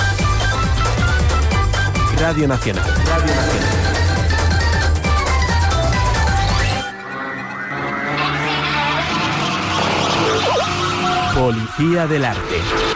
Radio Nacional. Radio Nacional. Policía del Arte.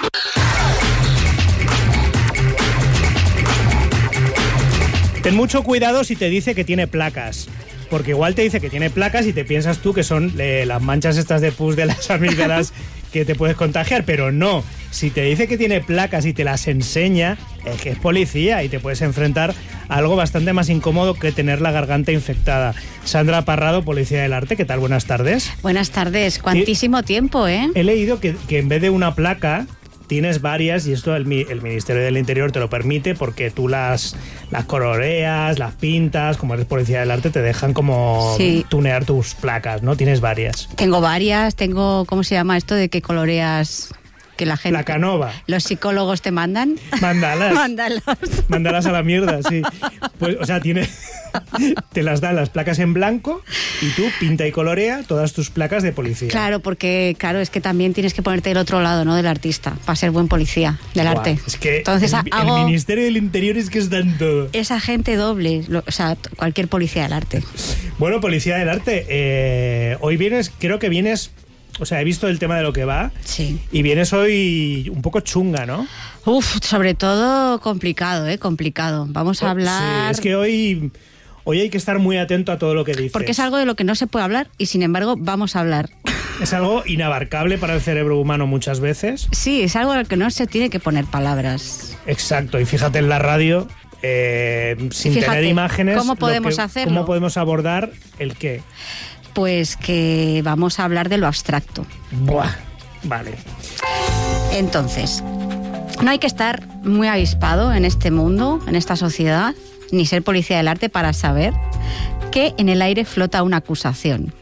Ten mucho cuidado si te dice que tiene placas. Porque igual te dice que tiene placas y te piensas tú que son eh, las manchas estas de pus de las amígdalas que te puedes contagiar, pero no. Si te dice que tiene placas y te las enseña, es que es policía y te puedes enfrentar a algo bastante más incómodo que tener la garganta infectada. Sandra Parrado, Policía del Arte, ¿qué tal? Buenas tardes. Buenas tardes, cuantísimo tiempo, ¿eh? He leído que, que en vez de una placa tienes varias y esto el, mi- el Ministerio del Interior te lo permite porque tú las, las coloreas, las pintas, como eres Policía del Arte, te dejan como Sí. tunear tus placas, ¿no? Tienes varias. Tengo varias, tengo, ¿cómo se llama esto de que coloreas que la gente... Placa nova. Los psicólogos te mandan. Mandalas. Mándalos. Mandalas a la mierda, sí. Pues, o sea, tiene, te las dan las placas en blanco y tú pinta y colorea todas tus placas de policía. Claro, porque claro, es que también tienes que ponerte del otro lado, ¿no? Del artista, para ser buen policía del Buah, arte. Es que Entonces el, hago el Ministerio del Interior es que es tanto. esa gente doble, lo- o sea, t- cualquier policía del arte. Bueno, Policía del Arte, eh, hoy vienes, creo que vienes, o sea, he visto el tema de lo que va Sí. y vienes hoy un poco chunga, ¿no? Uf, sobre todo complicado, ¿eh? Complicado. Vamos a hablar... Sí, es que hoy, hoy hay que estar muy atento a todo lo que dices. Porque es algo de lo que no se puede hablar y sin embargo vamos a hablar. Es algo inabarcable para el cerebro humano muchas veces. Sí, es algo al que no se tiene que poner palabras. Exacto, y fíjate en la radio, eh, sin Fíjate, tener imágenes, ¿cómo lo podemos que- hacerlo? ¿Cómo podemos abordar el qué? Pues que vamos a hablar de lo abstracto. Buah, vale. Entonces, no hay que estar muy avispado en este mundo, en esta sociedad, ni ser policía del arte para saber que en el aire flota una acusación.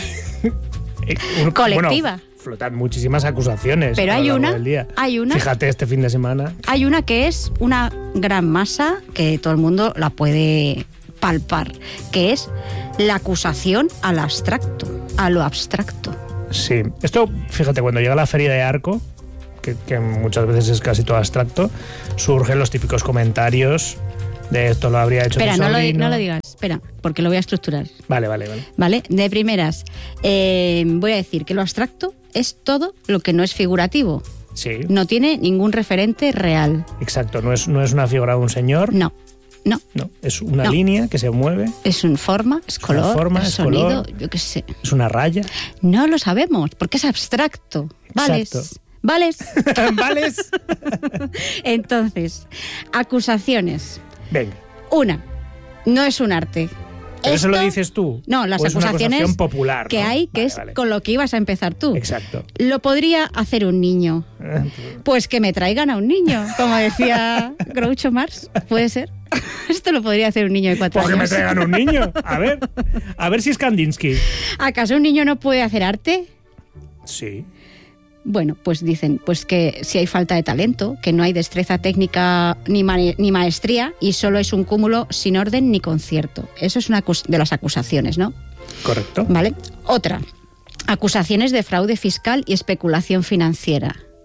Eh, un- Colectiva. bueno, flotan muchísimas acusaciones. Pero a lo hay largo una, del día. hay una- Fíjate este fin de semana. Hay una que es una gran masa que todo el mundo la puede palpar, que es la acusación al abstracto, a lo abstracto. Sí, esto, fíjate, cuando llega la feria de Arco, que, que muchas veces es casi todo abstracto, surgen los típicos comentarios de esto lo habría hecho Espera, mi no lo, di- sobrino. no lo digas, espera, porque lo voy a estructurar. Vale, vale, vale. ¿Vale? De primeras, eh, voy a decir que lo abstracto es todo lo que no es figurativo. Sí, No tiene ningún referente real. exacto. No es, no es una figura de un señor, No, no. no, es una No. línea que se mueve, Es una forma, es una color, forma, es es sonido, color. yo qué sé. es una raya. No lo sabemos, porque es abstracto. ¿Vales? Exacto. ¿Vales? ¿Vales? Entonces, acusaciones. Venga. Una, no es un arte. ¿Pero eso lo Esto- dices tú? No, las ¿O es una acusaciones acusación popular, que ¿no? hay, que Vale, es vale. con lo que ibas a empezar tú. Exacto. Lo podría hacer un niño. Pues que me traigan a un niño, como decía Groucho Marx. ¿Puede ser? Esto lo podría hacer un niño de cuatro Pues que me años. traigan un niño. A ver, a ver si es Kandinsky. ¿Acaso un niño no puede hacer arte? Sí. Bueno, pues dicen pues que si hay falta de talento, que no hay destreza técnica ni, ma- ni maestría y solo es un cúmulo sin orden ni concierto. Eso es una acus- de las acusaciones, ¿no? Correcto. ¿Vale? Otra. Acusaciones de fraude fiscal y especulación financiera.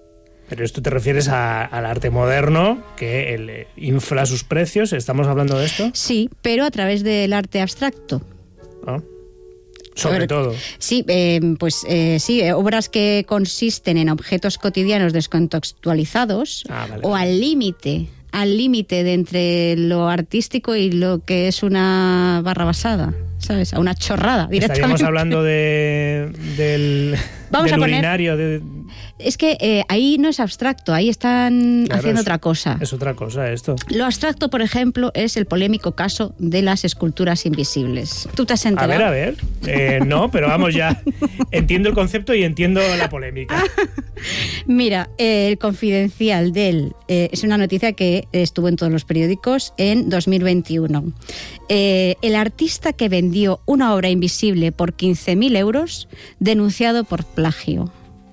Pero esto te refieres a, al arte moderno, que el, eh, infla sus precios. ¿Estamos hablando de esto? Sí, pero a través del arte abstracto. ¿No? Sobre Ver, todo. Sí, eh, pues eh, sí, eh, obras que consisten en objetos cotidianos descontextualizados Ah, vale, o vale. al límite, al límite de entre lo artístico y lo que es una barra basada, ¿sabes? A una chorrada directamente. Estaríamos hablando de, del, Vamos del a poner- urinario. De, Es que eh, ahí no es abstracto, ahí están Claro, haciendo es- otra cosa. es otra cosa esto. Lo abstracto, por ejemplo, es el polémico caso de las esculturas invisibles. ¿Tú te has A enterado? ver, a ver. Eh, no, pero vamos ya. Entiendo el concepto y entiendo la polémica. Mira, eh, el Confidencial de él eh, es una noticia que estuvo en todos los periódicos en dos mil veintiuno. Eh, el artista que vendió una obra invisible por quince mil euros, denunciado por plagio.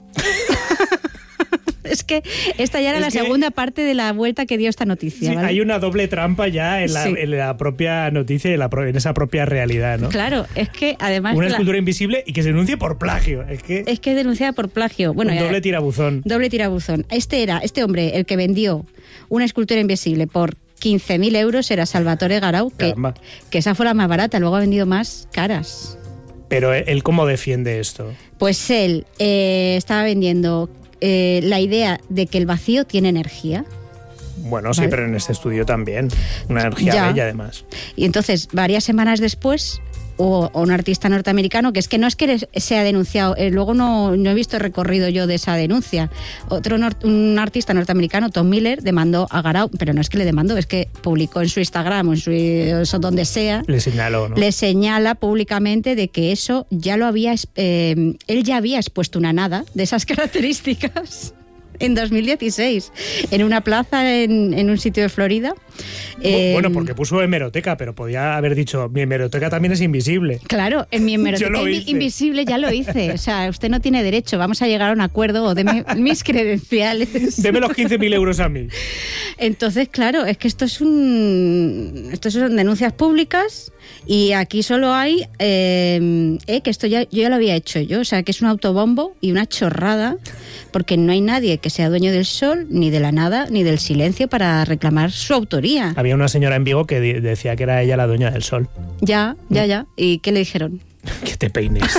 Es que esta ya era Es la que- segunda parte de la vuelta que dio esta noticia. Sí, ¿vale? hay una doble trampa ya en la, Sí. en la propia noticia y en, la pro- en esa propia realidad, ¿no? Claro, es que además Una que la- escultura invisible y que se denuncie por plagio. Es que es que es denunciada por plagio. Bueno, un ya- doble tirabuzón. Doble tirabuzón. Este era, este hombre, el que vendió una escultura invisible por quince mil euros, era Salvatore Garau, que, Caramba. que esa fue la más barata, luego ha vendido más caras. Pero él, ¿cómo defiende esto? Pues él eh, estaba vendiendo eh, la idea de que el vacío tiene energía. Bueno, sí, Vale. pero en este estudio también. Una energía Ya. bella, además. Y entonces, varias semanas después, o, o un artista norteamericano, que es que no es que les- sea denunciado, eh, luego no, no he visto el recorrido yo de esa denuncia. Otro nor- un artista norteamericano, Tom Miller, demandó a Garau, pero no es que le demandó, es que publicó en su Instagram o en su eso, donde sea, Le señaló, ¿no? le señala públicamente de que eso ya lo había, es- eh, él ya había expuesto una nada de esas características en dos mil dieciséis, en una plaza en, en un sitio de Florida. Eh, Bueno, porque puso hemeroteca, pero podía haber dicho, mi hemeroteca también es invisible. Claro, en mi Yo hemeroteca lo invi- hice. invisible ya lo hice. O sea, usted no tiene derecho. Vamos a llegar a un acuerdo o deme mis credenciales. Deme los quince mil euros a mí. Entonces, claro, es que esto es un, esto son denuncias públicas y aquí solo hay eh, eh, que esto ya yo ya lo había hecho yo, o sea, que es un autobombo y una chorrada, porque no hay nadie que sea dueño del sol, ni de la nada, ni del silencio para reclamar su autoría. Había una señora en Vigo que di- decía que era ella la dueña del sol. Ya, ya, ya. ¿Y qué le dijeron? Que te peines.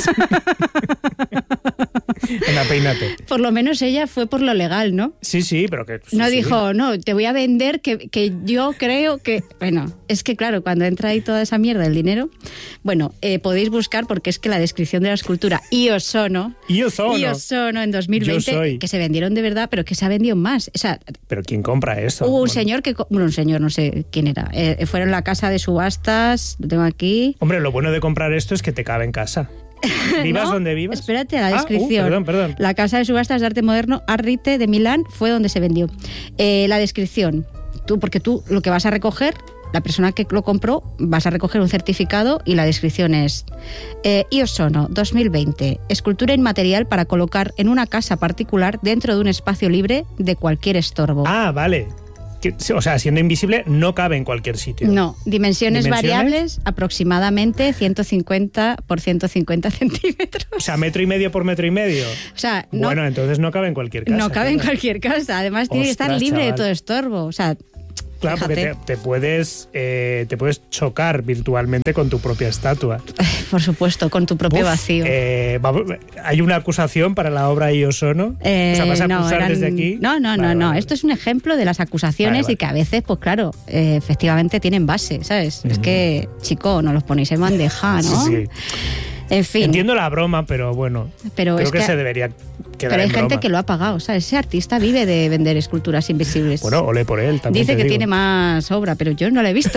Anda, peínate. Por lo menos ella fue por lo legal, ¿no? Sí, sí, pero que... sí, No sí. dijo, no, te voy a vender que, que yo creo que... Bueno, es que claro, cuando entra ahí toda esa mierda, el dinero... Bueno, eh, podéis buscar porque es que la descripción de la escultura Io Sono... Io sono. Io Sono en dos mil Yo veinte, soy. que se vendieron de verdad, pero que se ha vendido más. O sea, Pero ¿quién compra esto? hubo un Bueno. señor que... co- Bueno, un señor, no sé quién era. Eh, fueron a la casa de subastas, lo tengo aquí... Hombre, lo bueno de comprar esto es que te cabe en casa. ¿Vivas No, donde vivas? Espérate, a la Ah, uh, descripción. perdón, perdón. La casa de subastas de arte moderno Arrite de Milán fue donde se vendió. Eh, la descripción. Tú, porque tú lo que vas a recoger, la persona que lo compró, vas a recoger un certificado y la descripción es eh, Io Sono dos mil veinte, escultura inmaterial para colocar en una casa particular dentro de un espacio libre de cualquier estorbo. Ah, vale. Que- o sea, siendo invisible no cabe en cualquier sitio. No, dimensiones, ¿Dimensiones? variables, aproximadamente ciento cincuenta por ciento cincuenta centímetros. O sea, metro y medio por metro y medio. O sea, no, Bueno, entonces no cabe en cualquier casa. no cabe en claro. cualquier casa. Además, tiene que estar Ostras, libre de chaval. todo estorbo. O sea, Claro, porque te, fíjate. te puedes eh, te puedes chocar virtualmente con tu propia estatua. Por supuesto, con tu propio Uf, vacío. eh, vamos- ¿Hay una acusación para la obra Io Sono? Eh, o sea, ¿vas a no, acusar eran- desde aquí? No, no, no, Vale, no. vale, Esto es un ejemplo de las acusaciones Vale, vale. y que a veces, pues claro, eh, efectivamente tienen base, ¿sabes? Es que, chico, no los ponéis en bandeja, ¿no? Sí, sí. En fin. Entiendo la broma, pero bueno, Pero creo es que, que- se debería quedar Pero hay en gente broma. que lo ha pagado, ¿sabes? Ese artista vive de vender esculturas invisibles. Bueno, ole por él también. Dice te que digo. tiene más obra, pero yo no la he visto.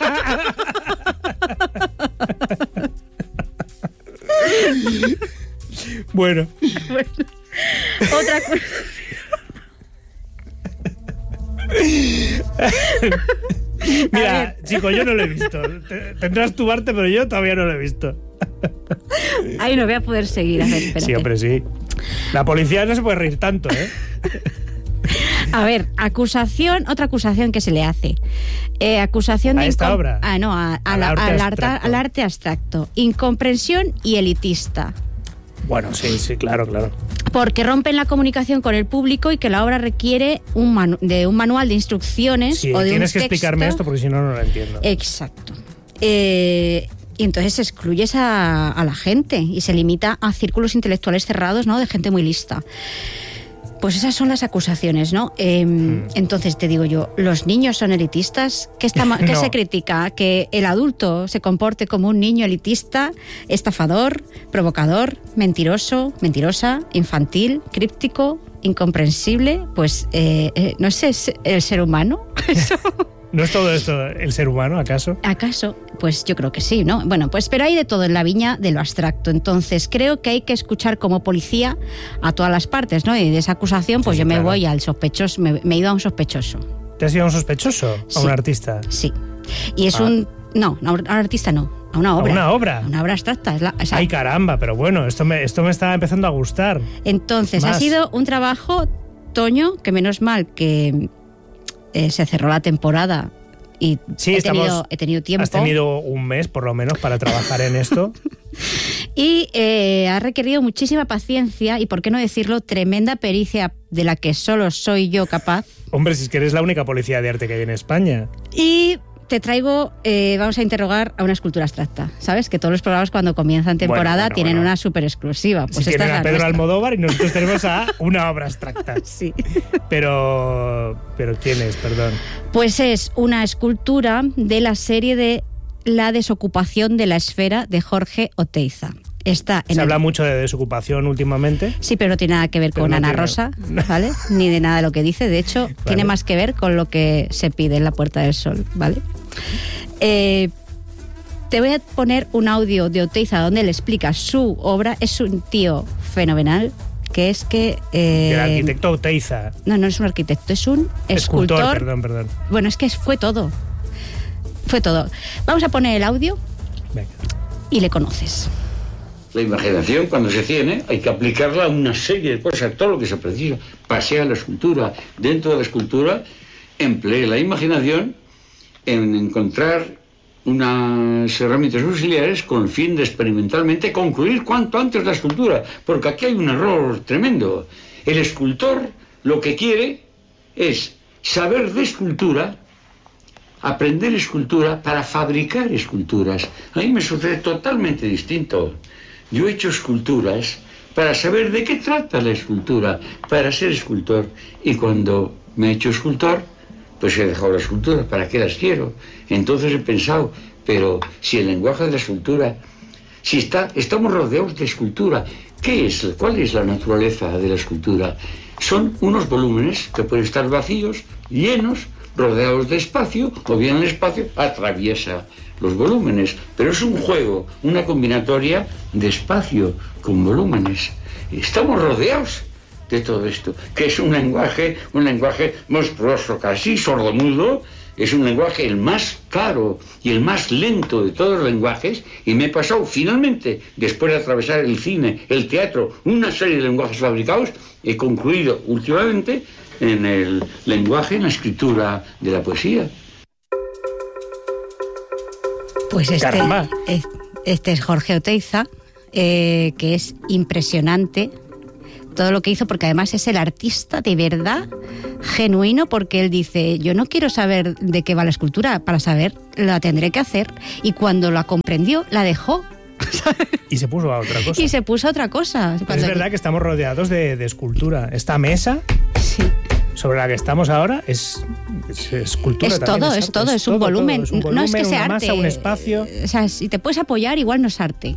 Bueno, Otra cosa. mira, chico, yo no lo he visto. Te- Tendrás tu arte, pero yo todavía no lo he visto. Ahí no voy a poder seguir. A ver, espérate. Sí, hombre, sí. La policía no se puede reír tanto, ¿eh? A ver, acusación, otra acusación que se le hace. Eh, acusación ¿A de esta incom- obra? Ah, no, a- a Al la- arte al, arte, abstracto. al arte abstracto. Incomprensión y elitista. Bueno, sí, sí, claro, claro. porque rompen la comunicación con el público y que la obra requiere un manu- de un manual de instrucciones Sí, o de tienes un que texto. explicarme esto porque si no, no lo entiendo. Exacto. Eh, y entonces excluyes a, a la gente y se limita a círculos intelectuales cerrados, ¿no? De gente muy lista. Pues esas son las acusaciones, ¿no? Eh, mm. Entonces te digo yo, ¿los niños son elitistas? ¿Qué, está, ¿qué no. se critica? ¿Que el adulto se comporte como un niño elitista, estafador, provocador, mentiroso, mentirosa, infantil, críptico, incomprensible? Pues, eh, eh, no sé, ¿es el ser humano? Eso... ¿No es todo esto el ser humano, acaso? ¿Acaso? Pues yo creo que sí, ¿no? Bueno, pues pero hay de todo en la viña de lo abstracto. Entonces creo que hay que escuchar como policía a todas las partes, ¿no? Y de esa acusación, pues sí, yo me claro. voy al sospechoso, me, me he ido a un sospechoso. ¿Te has ido a un sospechoso? ¿A sí, un artista? Sí. Y es ah. un... No, a un artista no. A una obra. ¿A una obra? A una obra abstracta. Es la, o sea, ay, caramba, pero bueno, esto me, esto me está empezando a gustar. Entonces, Más. ha sido un trabajo, Toño, que menos mal que eh, se cerró la temporada y sí, he, estamos, tenido, he tenido tiempo. Has tenido un mes, por lo menos, para trabajar en esto. Y eh, ha requerido muchísima paciencia y, por qué no decirlo, tremenda pericia de la que solo soy yo capaz. Hombre, si es que eres la única policía de arte que hay en España. Y... te traigo, eh, vamos a interrogar a una escultura abstracta. ¿Sabes? Que todos los programas cuando comienzan temporada bueno, bueno, tienen bueno. una súper exclusiva. Pues si esta tienen es la a Pedro nuestra. Almodóvar y nosotros tenemos a una obra abstracta. Sí. Pero, pero ¿quién es? Perdón. Pues es una escultura de la serie de La desocupación de la esfera de Jorge Oteiza. Está en Se el... habla mucho de desocupación últimamente. Sí, pero no tiene nada que ver pero con no Ana tiene... Rosa, ¿vale? Ni de nada de lo que dice. De hecho, vale. tiene más que ver con lo que se pide en la Puerta del Sol, ¿vale? Eh, te voy a poner un audio de Oteiza donde él explica su obra. Es un tío fenomenal, que es que... Eh, el arquitecto Oteiza. No, no es un arquitecto, es un escultor. Escultor, perdón, perdón. Bueno, es que fue todo. Fue todo. Vamos a poner el audio. Venga. Y le conoces. La imaginación, cuando se tiene, hay que aplicarla a una serie de cosas, todo lo que se precisa. Pasea la escultura. Dentro de la escultura, emplee la imaginación en encontrar unas herramientas auxiliares con el fin de experimentalmente concluir cuanto antes la escultura, porque aquí hay un error tremendo. El escultor lo que quiere es saber de escultura, aprender escultura para fabricar esculturas. A mí me sucede totalmente distinto. Yo he hecho esculturas para saber de qué trata la escultura, para ser escultor. Y cuando me he hecho escultor, pues he dejado la escultura, ¿para qué las quiero? Entonces he pensado, pero si el lenguaje de la escultura, si está, estamos rodeados de escultura, ¿qué es? ¿Cuál es la naturaleza de la escultura? Son unos volúmenes que pueden estar vacíos, llenos, rodeados de espacio, o bien el espacio atraviesa los volúmenes, pero es un juego, una combinatoria de espacio con volúmenes. Estamos rodeados de todo esto, que es un lenguaje, un lenguaje monstruoso, casi sordomudo, es un lenguaje el más caro y el más lento de todos los lenguajes, y me he pasado finalmente, después de atravesar el cine, el teatro, una serie de lenguajes fabricados, he concluido últimamente en el lenguaje, en la escritura de la poesía. Pues este, este es Jorge Oteiza, eh, que es impresionante todo lo que hizo, porque además es el artista de verdad genuino, porque él dice, yo no quiero saber de qué va la escultura, para saber la tendré que hacer, y cuando la comprendió, la dejó. Y se puso a otra cosa. Y se puso a otra cosa. Es verdad que estamos rodeados de, de escultura. Esta mesa... Sí. Sobre la que estamos ahora es, es escultura. Es todo, es, es todo, es, es un, todo, volumen. Todo. Es un volumen. No es que sea una arte. Masa, un espacio. O sea, si te puedes apoyar, igual no es arte.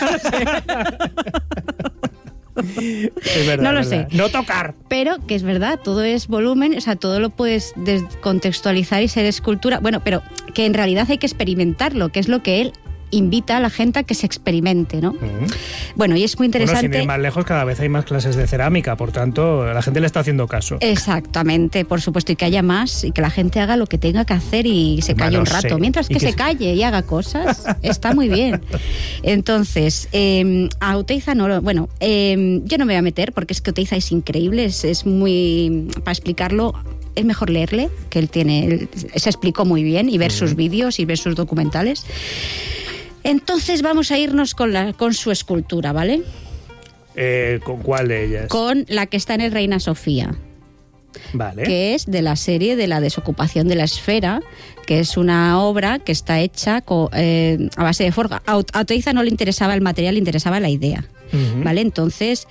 Es verdad, no lo es verdad. sé. No tocar. Pero que es verdad, todo es volumen, o sea, todo lo puedes descontextualizar y ser escultura. Bueno, pero que en realidad hay que experimentarlo, que es lo que él invita a la gente a que se experimente, ¿no? Uh-huh. Bueno, y es muy interesante... Bueno, sin ir más lejos, cada vez hay más clases de cerámica, por tanto, la gente le está haciendo caso. Exactamente, por supuesto, y que haya más, y que la gente haga lo que tenga que hacer y se calle un rato. Sé. Mientras que, que se calle y haga cosas, está muy bien. Entonces, eh, a Oteiza no lo... Bueno, eh, yo no me voy a meter, porque es que Oteiza es increíble, es, es muy... Para explicarlo... Es mejor leerle, que él tiene, él se explicó muy bien, y ver uh-huh. sus vídeos y ver sus documentales. Entonces vamos a irnos con, la, con su escultura, ¿vale? Eh, ¿Con cuál de ellas? Con la que está en el Reina Sofía. Vale. Que es de la serie de la desocupación de la esfera, que es una obra que está hecha co, eh, a base de forja. A, a Oteiza no le interesaba el material, le interesaba la idea. Uh-huh. ¿Vale? Entonces,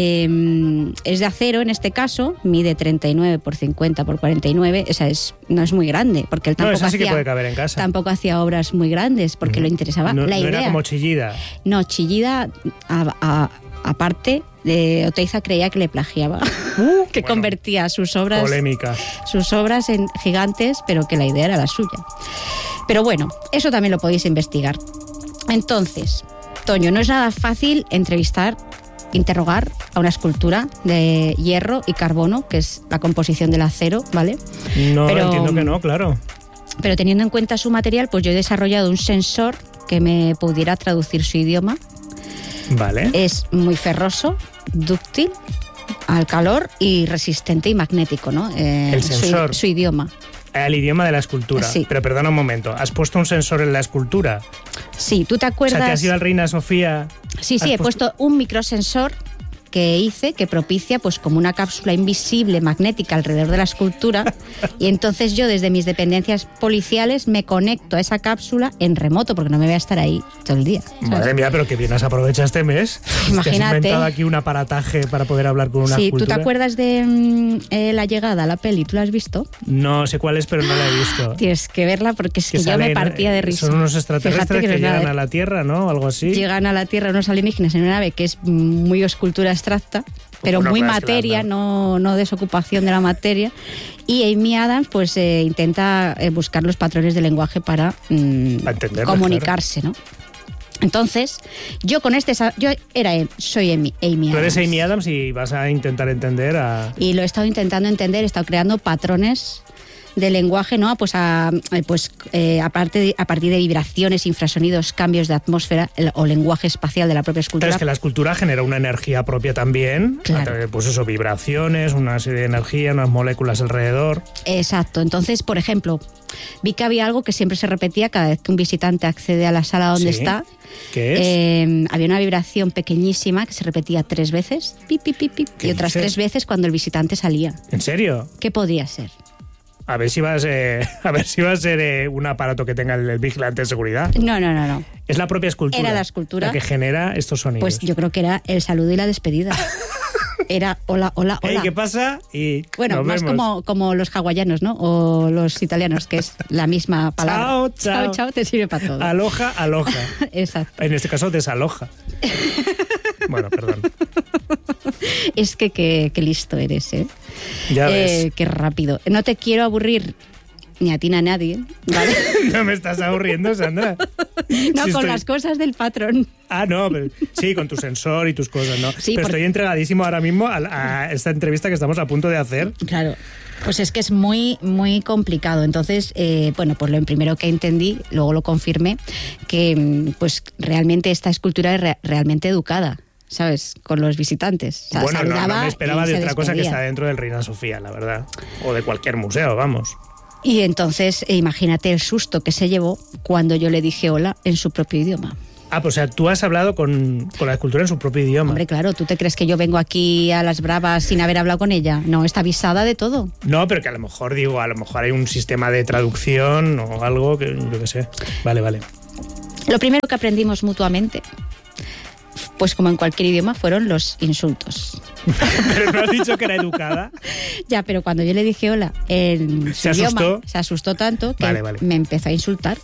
eh, es de acero en este caso, mide treinta y nueve por cincuenta por cuarenta y nueve, o sea, es, no es muy grande, porque él tampoco, no, sí hacía, que puede caber en casa. tampoco hacía obras muy grandes, porque uh-huh. le interesaba no, la no idea. No era como Chillida. No, Chillida, a, a, aparte, de Oteiza creía que le plagiaba, uh, que bueno, convertía sus obras, polémica. sus obras en gigantes, pero que la idea era la suya. Pero bueno, eso también lo podéis investigar. Entonces, Toño, no es nada fácil entrevistar, interrogar a una escultura de hierro y carbono, que es la composición del acero, ¿vale? No, pero, entiendo que no, claro. Pero teniendo en cuenta su material, pues yo he desarrollado un sensor que me pudiera traducir su idioma. Vale. Es muy ferroso, dúctil al calor y resistente y magnético, ¿no? Eh, El sensor. Su, su idioma. El idioma de la escultura. Sí. Pero perdona un momento, ¿has puesto un sensor en la escultura? Sí, ¿tú te acuerdas? O sea, ¿te has ido al Reina Sofía? Sí, sí, he puesto... puesto un microsensor que hice, que propicia pues como una cápsula invisible magnética alrededor de la escultura, y entonces yo desde mis dependencias policiales me conecto a esa cápsula en remoto, porque no me voy a estar ahí todo el día, ¿sabes? Madre mía, pero que bien has aprovechado este mes. Imagínate. Te has inventado aquí un aparataje para poder hablar con una sí, escultura. ¿tú te acuerdas de mm, eh, La Llegada, la peli? ¿Tú la has visto? No sé cuál es, pero no la he visto. Tienes que verla porque es que, que yo salen, me partía de risa. Son unos extraterrestres que, que llegan nada, a la Tierra, ¿no? Algo así. Llegan a la Tierra unos alienígenas en una nave que es muy escultura abstracta, pero bueno, muy claro, materia, claro. no, no desocupación de la materia. Y Amy Adams pues eh, intenta eh, buscar los patrones de lenguaje para, mm, para comunicarse, claro. ¿no? Entonces, yo con este... Yo era, soy Amy, Amy Adams. Tú eres Amy Adams y vas a intentar entender a... Y lo he estado intentando entender, he estado creando patrones de lenguaje, ¿no? Pues a, pues eh, aparte de, a partir de vibraciones, infrasonidos, cambios de atmósfera el, o lenguaje espacial de la propia escultura. Pero es que la escultura genera una energía propia también, claro. Pues eso, vibraciones, una serie de energía, unas moléculas alrededor. Exacto. Entonces, por ejemplo, vi que había algo que siempre se repetía cada vez que un visitante accede a la sala donde ¿Sí? está. ¿Qué es? Eh, había una vibración pequeñísima que se repetía tres veces, pip, pip, pip, pip, y otras dices? tres veces cuando el visitante salía. ¿En serio? ¿Qué podría ser? A ver si va a ser, a ver si va a ser eh, un aparato que tenga el, el vigilante de seguridad. No, no, no, no. Es la propia escultura. Era la escultura. La que genera estos sonidos. Pues yo creo que era el saludo y la despedida. Era hola, hola, hola. Hey, ¿qué pasa? Y bueno, nos más vemos. como, como los hawaianos, ¿no? O los italianos, que es la misma palabra. Chao, chao. Chao, chao, te sirve para todo. Aloja, aloja. Exacto. En este caso, desaloja. Bueno, perdón. Es que qué listo eres, ¿eh? Ya eh, ves. Qué rápido. No te quiero aburrir ni a ti ni a nadie, ¿vale? No me estás aburriendo, Sandra. No, Sí, con estoy... las cosas del patrón. Ah, no, pero, sí, con tu sensor y tus cosas, ¿no? Sí, pero porque... estoy entregadísimo ahora mismo a, a esta entrevista que estamos a punto de hacer. Claro. Pues es que es muy, muy complicado. Entonces, eh, bueno, pues lo primero que entendí, luego lo confirmé, que pues realmente esta escultura es re- realmente educada, ¿sabes? Con los visitantes. O sea, bueno, no, no me y esperaba de se otra cosa que despedía. está dentro del Reina Sofía, la verdad. O de cualquier museo, vamos. Y entonces, eh, imagínate el susto que se llevó cuando yo le dije hola en su propio idioma. Ah, pues o sea, tú has hablado con, con la escultura en su propio idioma. Hombre, claro, ¿tú te crees que yo vengo aquí a las bravas sin haber hablado con ella? No, está avisada de todo. No, pero que a lo mejor, digo, a lo mejor hay un sistema de traducción o algo que yo qué sé. Vale, vale. Lo primero que aprendimos mutuamente, pues como en cualquier idioma, fueron los insultos. Pero no has dicho que era educada. Ya, pero cuando yo le dije hola en Se su idioma, asustó. se asustó tanto que Vale, vale. me empezó a insultar.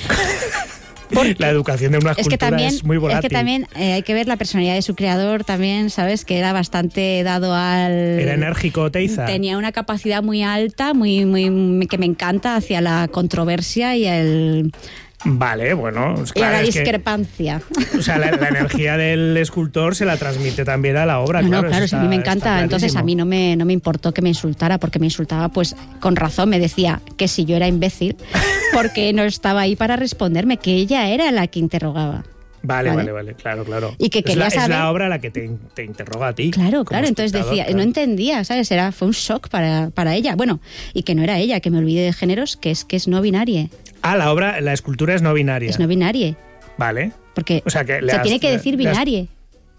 La educación de una escultura Es que también, es muy volátil. es que también eh, hay que ver la personalidad de su creador también, ¿sabes? Que era bastante dado al... Era enérgico, Teiza. Tenía una capacidad muy alta, muy, muy que me encanta, hacia la controversia y el... Vale, bueno. Pues y a claro, la es que, discrepancia. o sea, la, la energía del escultor se la transmite también a la obra. No, claro, no, claro, eso sí, a mí me está- encanta. está Entonces a clarísimo. mí no me, no me importó que me insultara, porque me insultaba pues con razón. Me decía que si yo era imbécil, porque no estaba ahí para responderme, que ella era la que interrogaba. Vale, ¿Vale? vale, vale, claro, claro. Y que es, quería la, es saber- la obra la que te, te interroga a ti. Claro, como claro. Entonces espectador, decía, claro. no entendía, ¿sabes? Era, fue un shock para, para ella. Bueno, y que no era ella, que me olvidé de géneros, que es que es no binaria. Ah, la obra, la escultura es no binaria. Es no binaria. Vale. Porque O sea, que le se has- tiene que le- decir le has- binaria.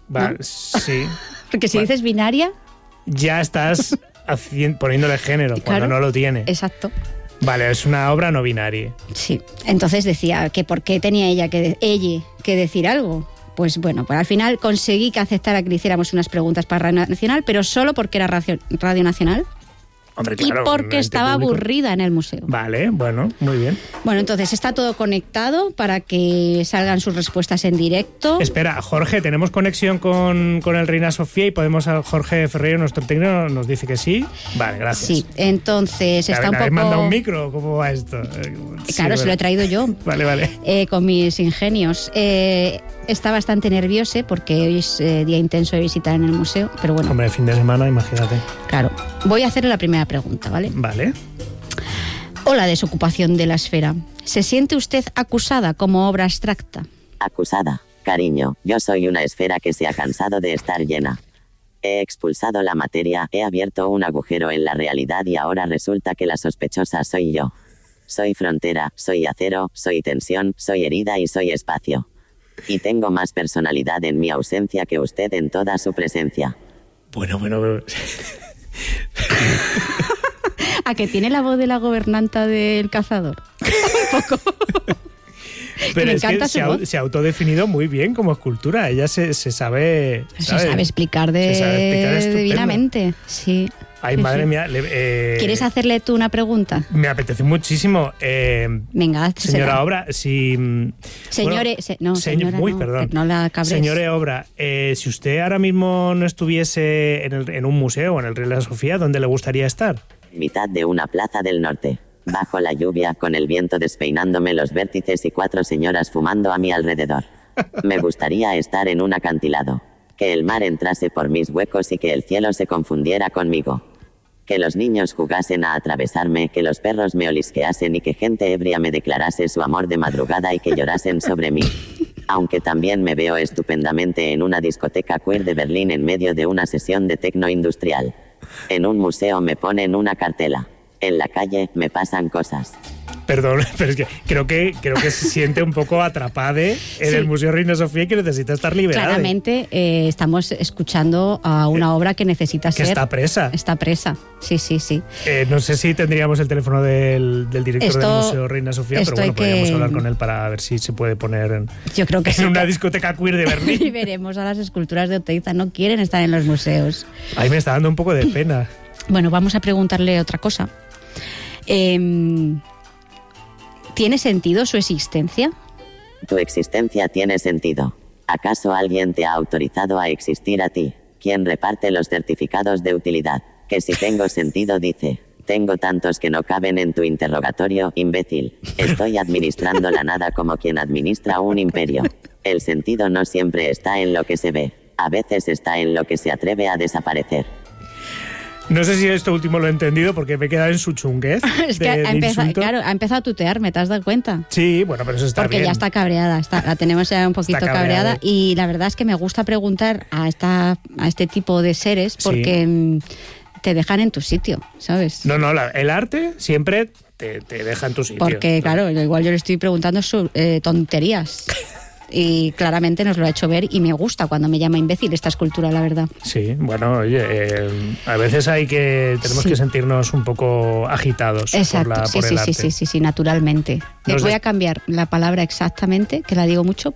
Va, ¿no? sí. Porque si Bueno. dices binaria, Ya estás hacien- poniéndole género cuando claro, no lo tiene. exacto. Vale, es una obra no binaria. Sí, entonces decía que por qué tenía ella que, de- ella que decir algo. Pues bueno, pues al final conseguí que aceptara que le hiciéramos unas preguntas para Radio Nacional, pero solo porque era Radio, Radio Nacional Hombre, y claro, un porque ente estaba público. aburrida en el museo. Vale, bueno, muy bien. Bueno, entonces está todo conectado para que salgan sus respuestas en directo. Espera, Jorge, ¿tenemos conexión con, con el Reina Sofía y podemos a Jorge Ferreiro, nuestro técnico, nos dice que sí? Vale, gracias. Sí, entonces A está ver, un ¿habéis poco... mandado un micro? ¿Cómo va esto? Eh, sí, Claro, se lo he bueno. traído yo. Vale, vale. eh, con mis ingenios. Eh, está bastante nerviosa porque hoy es eh, día intenso de visitar en el museo, pero bueno, Hombre, fin de semana, imagínate. claro. Voy a hacerle la primera pregunta, ¿vale? Vale. Hola, desocupación de la esfera. ¿Se siente usted acusada como obra abstracta? Acusada. Cariño, yo soy una esfera que se ha cansado de estar llena. He expulsado la materia, he abierto un agujero en la realidad y ahora resulta que la sospechosa soy yo. Soy frontera, soy acero, soy tensión, soy herida y soy espacio. Y tengo más personalidad en mi ausencia que usted en toda su presencia. Bueno, bueno, pero... ¿A que tiene la voz de la gobernanta del cazador? Un poco. Pero me es encanta que su se ha, voz. se ha autodefinido muy bien como escultura. Ella se, se sabe... Se sabe explicar de Se sabe explicar estupendo. divinamente. Sí. Ay, Sí, madre sí. mía. le- eh, ¿Quieres hacerle tú una pregunta? Me apetece muchísimo. Eh, Venga, hazsela. señora Obra, si... mm, Señore, bueno, se- no, señ- señora, uy, no, perdón. que no la cabres. Señore Obra, eh, si usted ahora mismo no estuviese en, el- en un museo o en el Reina Sofía, ¿dónde le gustaría estar? Mitad de una plaza del norte. Bajo la lluvia, con el viento despeinándome los vértices y cuatro señoras fumando a mi alrededor. Me gustaría estar en un acantilado. Que el mar entrase por mis huecos y que el cielo se confundiera conmigo. Que los niños jugasen a atravesarme, que los perros me olisqueasen y que gente ebria me declarase su amor de madrugada y que llorasen sobre mí. Aunque también me veo estupendamente en una discoteca queer de Berlín en medio de una sesión de tecno industrial. En un museo me ponen una cartela. En la calle me pasan cosas. Perdón, pero es que creo que, creo que se siente un poco atrapada en Sí. el Museo Reina Sofía y que necesita estar liberada. Claramente eh, estamos escuchando a una obra que necesita Que ser... está presa. Está presa, sí, sí, sí. Eh, no sé si tendríamos el teléfono del, del director Esto- del Museo Reina Sofía, pero esto bueno, hay que- podríamos hablar con él para ver si se puede poner en, Yo creo que en sí. una discoteca queer de Y Berlín. veremos a las esculturas de Oteiza, no quieren estar en los museos. Ahí me está dando un poco de pena. Bueno, vamos a preguntarle otra cosa. Eh, ¿Tiene sentido su existencia? Tu existencia tiene sentido. ¿Acaso alguien te ha autorizado a existir a ti? ¿Quién reparte los certificados de utilidad? Que si tengo sentido dice. Tengo tantos que no caben en tu interrogatorio, imbécil. Estoy administrando la nada como quien administra un imperio. El sentido no siempre está en lo que se ve. A veces está en lo que se atreve a desaparecer. No sé si esto último lo he entendido porque me he quedado en su chunguez. Es que de- ha, de empezado, insulto. claro, ha empezado a tutearme, ¿te has dado cuenta? Sí, bueno, pero eso está Porque bien. ya está cabreada, está, la tenemos ya un poquito Está cabreada. cabreada. Y la verdad es que me gusta preguntar a, esta, a este tipo de seres Sí. porque mm, te dejan en tu sitio, ¿sabes? No, no, la- el arte siempre te, te deja en tu sitio. Porque, claro, igual yo le estoy preguntando su- eh, tonterías. Y claramente nos lo ha hecho ver y me gusta cuando me llama imbécil esta escultura, la verdad. Sí, bueno, oye, eh, a veces hay que tenemos Sí. que sentirnos un poco agitados Exacto, por, la, sí, por sí, el sí, arte. sí, sí, sí, naturalmente. Eh, Nos Voy des- a cambiar la palabra exactamente, que la digo mucho,